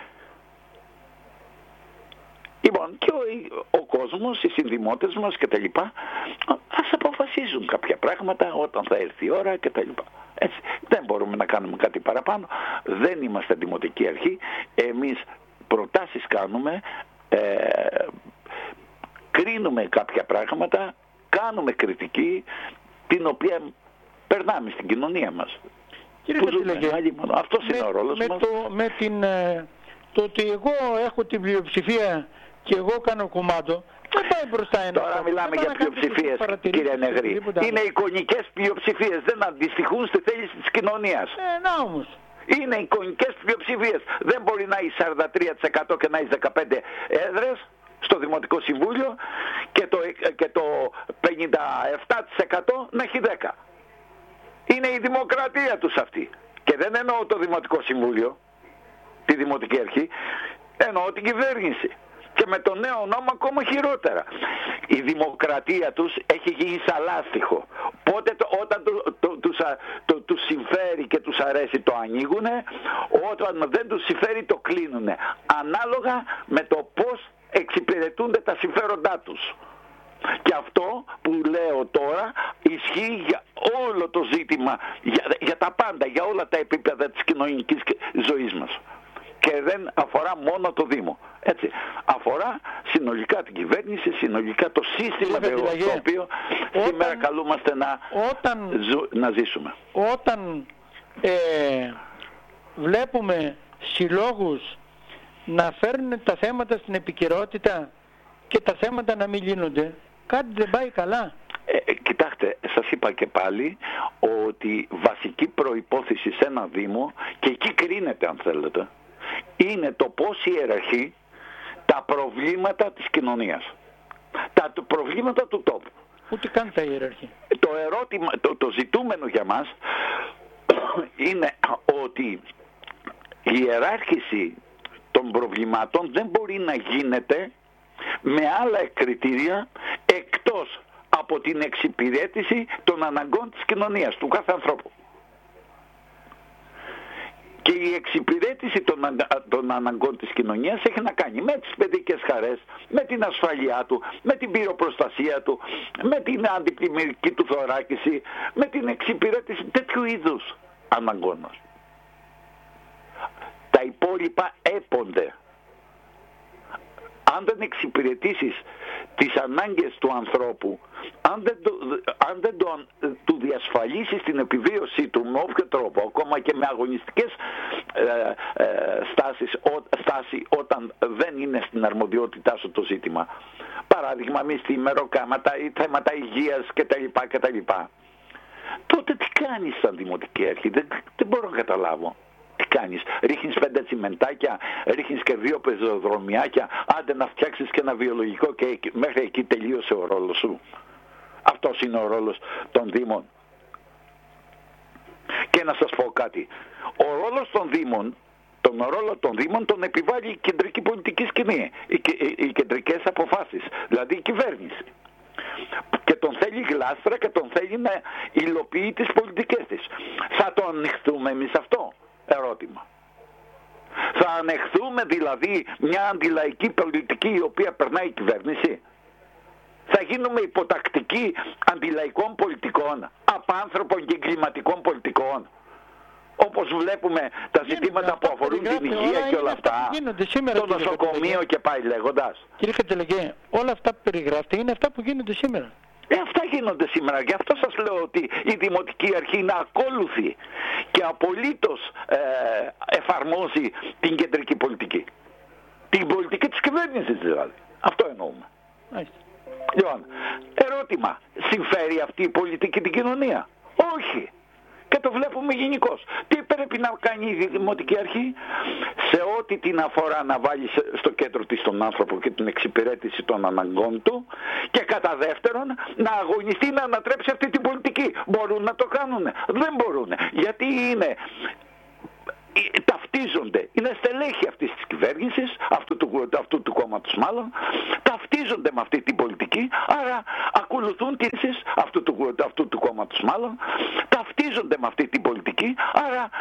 Λοιπόν, και ο, ο κόσμος, οι συνδημότες μας κτλ. Ας αποφασίζουν κάποια πράγματα όταν θα έρθει η ώρα κτλ. Έτσι, δεν μπορούμε να κάνουμε κάτι παραπάνω. Δεν είμαστε Δημοτική Αρχή. Εμείς προτάσεις κάνουμε, ε, κρίνουμε κάποια πράγματα, κάνουμε κριτική, την οποία περνάμε στην κοινωνία μας. Κύριε Κατσιλαγέ, αυτός είναι ο ρόλος με μας. Το, με την, το ότι εγώ έχω την πλειοψηφία και εγώ κάνω κομμάτο, δεν πάει μπροστά ένα. Τώρα μιλάμε για πλειοψηφίες, κύριε Νεγρή. Είναι εικονικές πλειοψηφίες, δεν αντιστοιχούν στη θέληση της κοινωνίας. Ε, να όμως. Είναι εικονικές πλειοψηφίες. Δεν μπορεί να έχει σαράντα τρία τοις εκατό και να έχει δεκαπέντε έδρες στο Δημοτικό Συμβούλιο και το, και το πενήντα επτά τοις εκατό να έχει δέκα. Είναι η δημοκρατία τους αυτή. Και δεν εννοώ το Δημοτικό Συμβούλιο, τη Δημοτική Αρχή, εννοώ την κυβέρνηση. Και με το νέο νόμο ακόμα χειρότερα. Η δημοκρατία τους έχει γίνει σαλάστιχο. Πότε το, όταν το, το, τους, το, τους συμφέρει και τους αρέσει το ανοίγουνε, όταν δεν τους συμφέρει το κλείνουνε. Ανάλογα με το πώς εξυπηρετούνται τα συμφέροντά τους. Και αυτό που λέω τώρα ισχύει για όλο το ζήτημα, για, για τα πάντα, για όλα τα επίπεδα της κοινωνικής ζωής μας. Και δεν αφορά μόνο το Δήμο. Έτσι. Αφορά συνολικά την κυβέρνηση, συνολικά το σύστημα το οποίο όταν, σήμερα καλούμαστε να, όταν, ζω, να ζήσουμε. Όταν ε, βλέπουμε συλλόγους να φέρνουν τα θέματα στην επικαιρότητα και τα θέματα να μην λύνονται, κάτι δεν πάει καλά. Ε, κοιτάξτε, σας είπα και πάλι ότι βασική προϋπόθεση σε ένα Δήμο, και εκεί κρίνεται αν θέλετε, είναι το πώς ιεραρχεί τα προβλήματα της κοινωνίας. Τα προβλήματα του τόπου. Ούτε καν τα ιεραρχεί. Το ερώτημα, το, το ζητούμενο για μας είναι ότι η ιεράρχηση των προβλημάτων δεν μπορεί να γίνεται με άλλα κριτήρια εκτός από την εξυπηρέτηση των αναγκών της κοινωνίας, του κάθε ανθρώπου. Και η εξυπηρέτηση των, των αναγκών της κοινωνίας έχει να κάνει με τις παιδικές χαρές, με την ασφαλειά του, με την πυροπροστασία του, με την αντιπλημμυρική του θωράκιση, με την εξυπηρέτηση τέτοιου είδους αναγκών. Τα υπόλοιπα έπονται. Αν δεν εξυπηρετήσεις τις ανάγκες του ανθρώπου, αν δεν, το, αν δεν το, του διασφαλίσεις την επιβίωσή του με όποιο τρόπο, ακόμα και με αγωνιστικές ε, ε, στάσεις, ό, στάση όταν δεν είναι στην αρμοδιότητά σου το ζήτημα, παράδειγμα μισθή, μεροκάματα ή θέματα υγείας κτλ, κτλ, τότε τι κάνεις σαν δημοτική αρχή? Δεν, δεν μπορώ να καταλάβω. Τι κάνεις? Ρίχνεις πέντε τσιμεντάκια, ρίχνεις και δύο πεζοδρομιάκια, άντε να φτιάξεις και ένα βιολογικό και μέχρι εκεί τελείωσε ο ρόλος σου. Αυτός είναι ο ρόλος των Δήμων. Και να σας πω κάτι. Ο ρόλος των Δήμων, τον ρόλο των Δήμων τον επιβάλλει η κεντρική πολιτική σκηνή, οι, οι, οι κεντρικές αποφάσεις, δηλαδή η κυβέρνηση. Και τον θέλει γλάστρα και τον θέλει να υλοποιεί τις πολιτικές της. Θα το ανοιχτούμε εμείς αυτό? Ερώτημα. Θα ανεχθούμε δηλαδή μια αντιλαϊκή πολιτική η οποία περνάει η κυβέρνηση? Θα γίνουμε υποτακτικοί αντιλαϊκών πολιτικών, απάνθρωπων και εγκληματικών πολιτικών, όπως βλέπουμε τα ζητήματα που αφορούν την υγεία και όλα αυτά, το νοσοκομείο και πάει λέγοντας. Κύριε Κατσιλαγέ, όλα αυτά που περιγράφετε είναι αυτά που γίνονται σήμερα. Ε, αυτά γίνονται σήμερα. Γι' αυτό σας λέω ότι η Δημοτική Αρχή είναι ακόλουθη και απολύτως ε, εφαρμόζει την κεντρική πολιτική. Την πολιτική της κυβέρνησης δηλαδή. Αυτό εννοούμε. Μάλιστα. Λοιπόν, ερώτημα. Συμφέρει αυτή η πολιτική την κοινωνία? Όχι. Και το βλέπουμε γενικώς. Τι πρέπει να κάνει η Δημοτική Αρχή? Σε ό,τι την αφορά να βάλει στο κέντρο της τον άνθρωπο και την εξυπηρέτηση των αναγκών του, και κατά δεύτερον να αγωνιστεί να ανατρέψει αυτή την πολιτική. Μπορούν να το κάνουν? Δεν μπορούν. Γιατί είναι... ταυτίζονται, είναι στελέχη αυτής της κυβέρνησης, αυτού του, αυτού του κόμματος μάλλον, ταυτίζονται με αυτή την πολιτική, άρα ακολουθούν τις αυτού του, αυτού του κόμματος μάλλον, ταυτίζονται με αυτή την πολιτική, άρα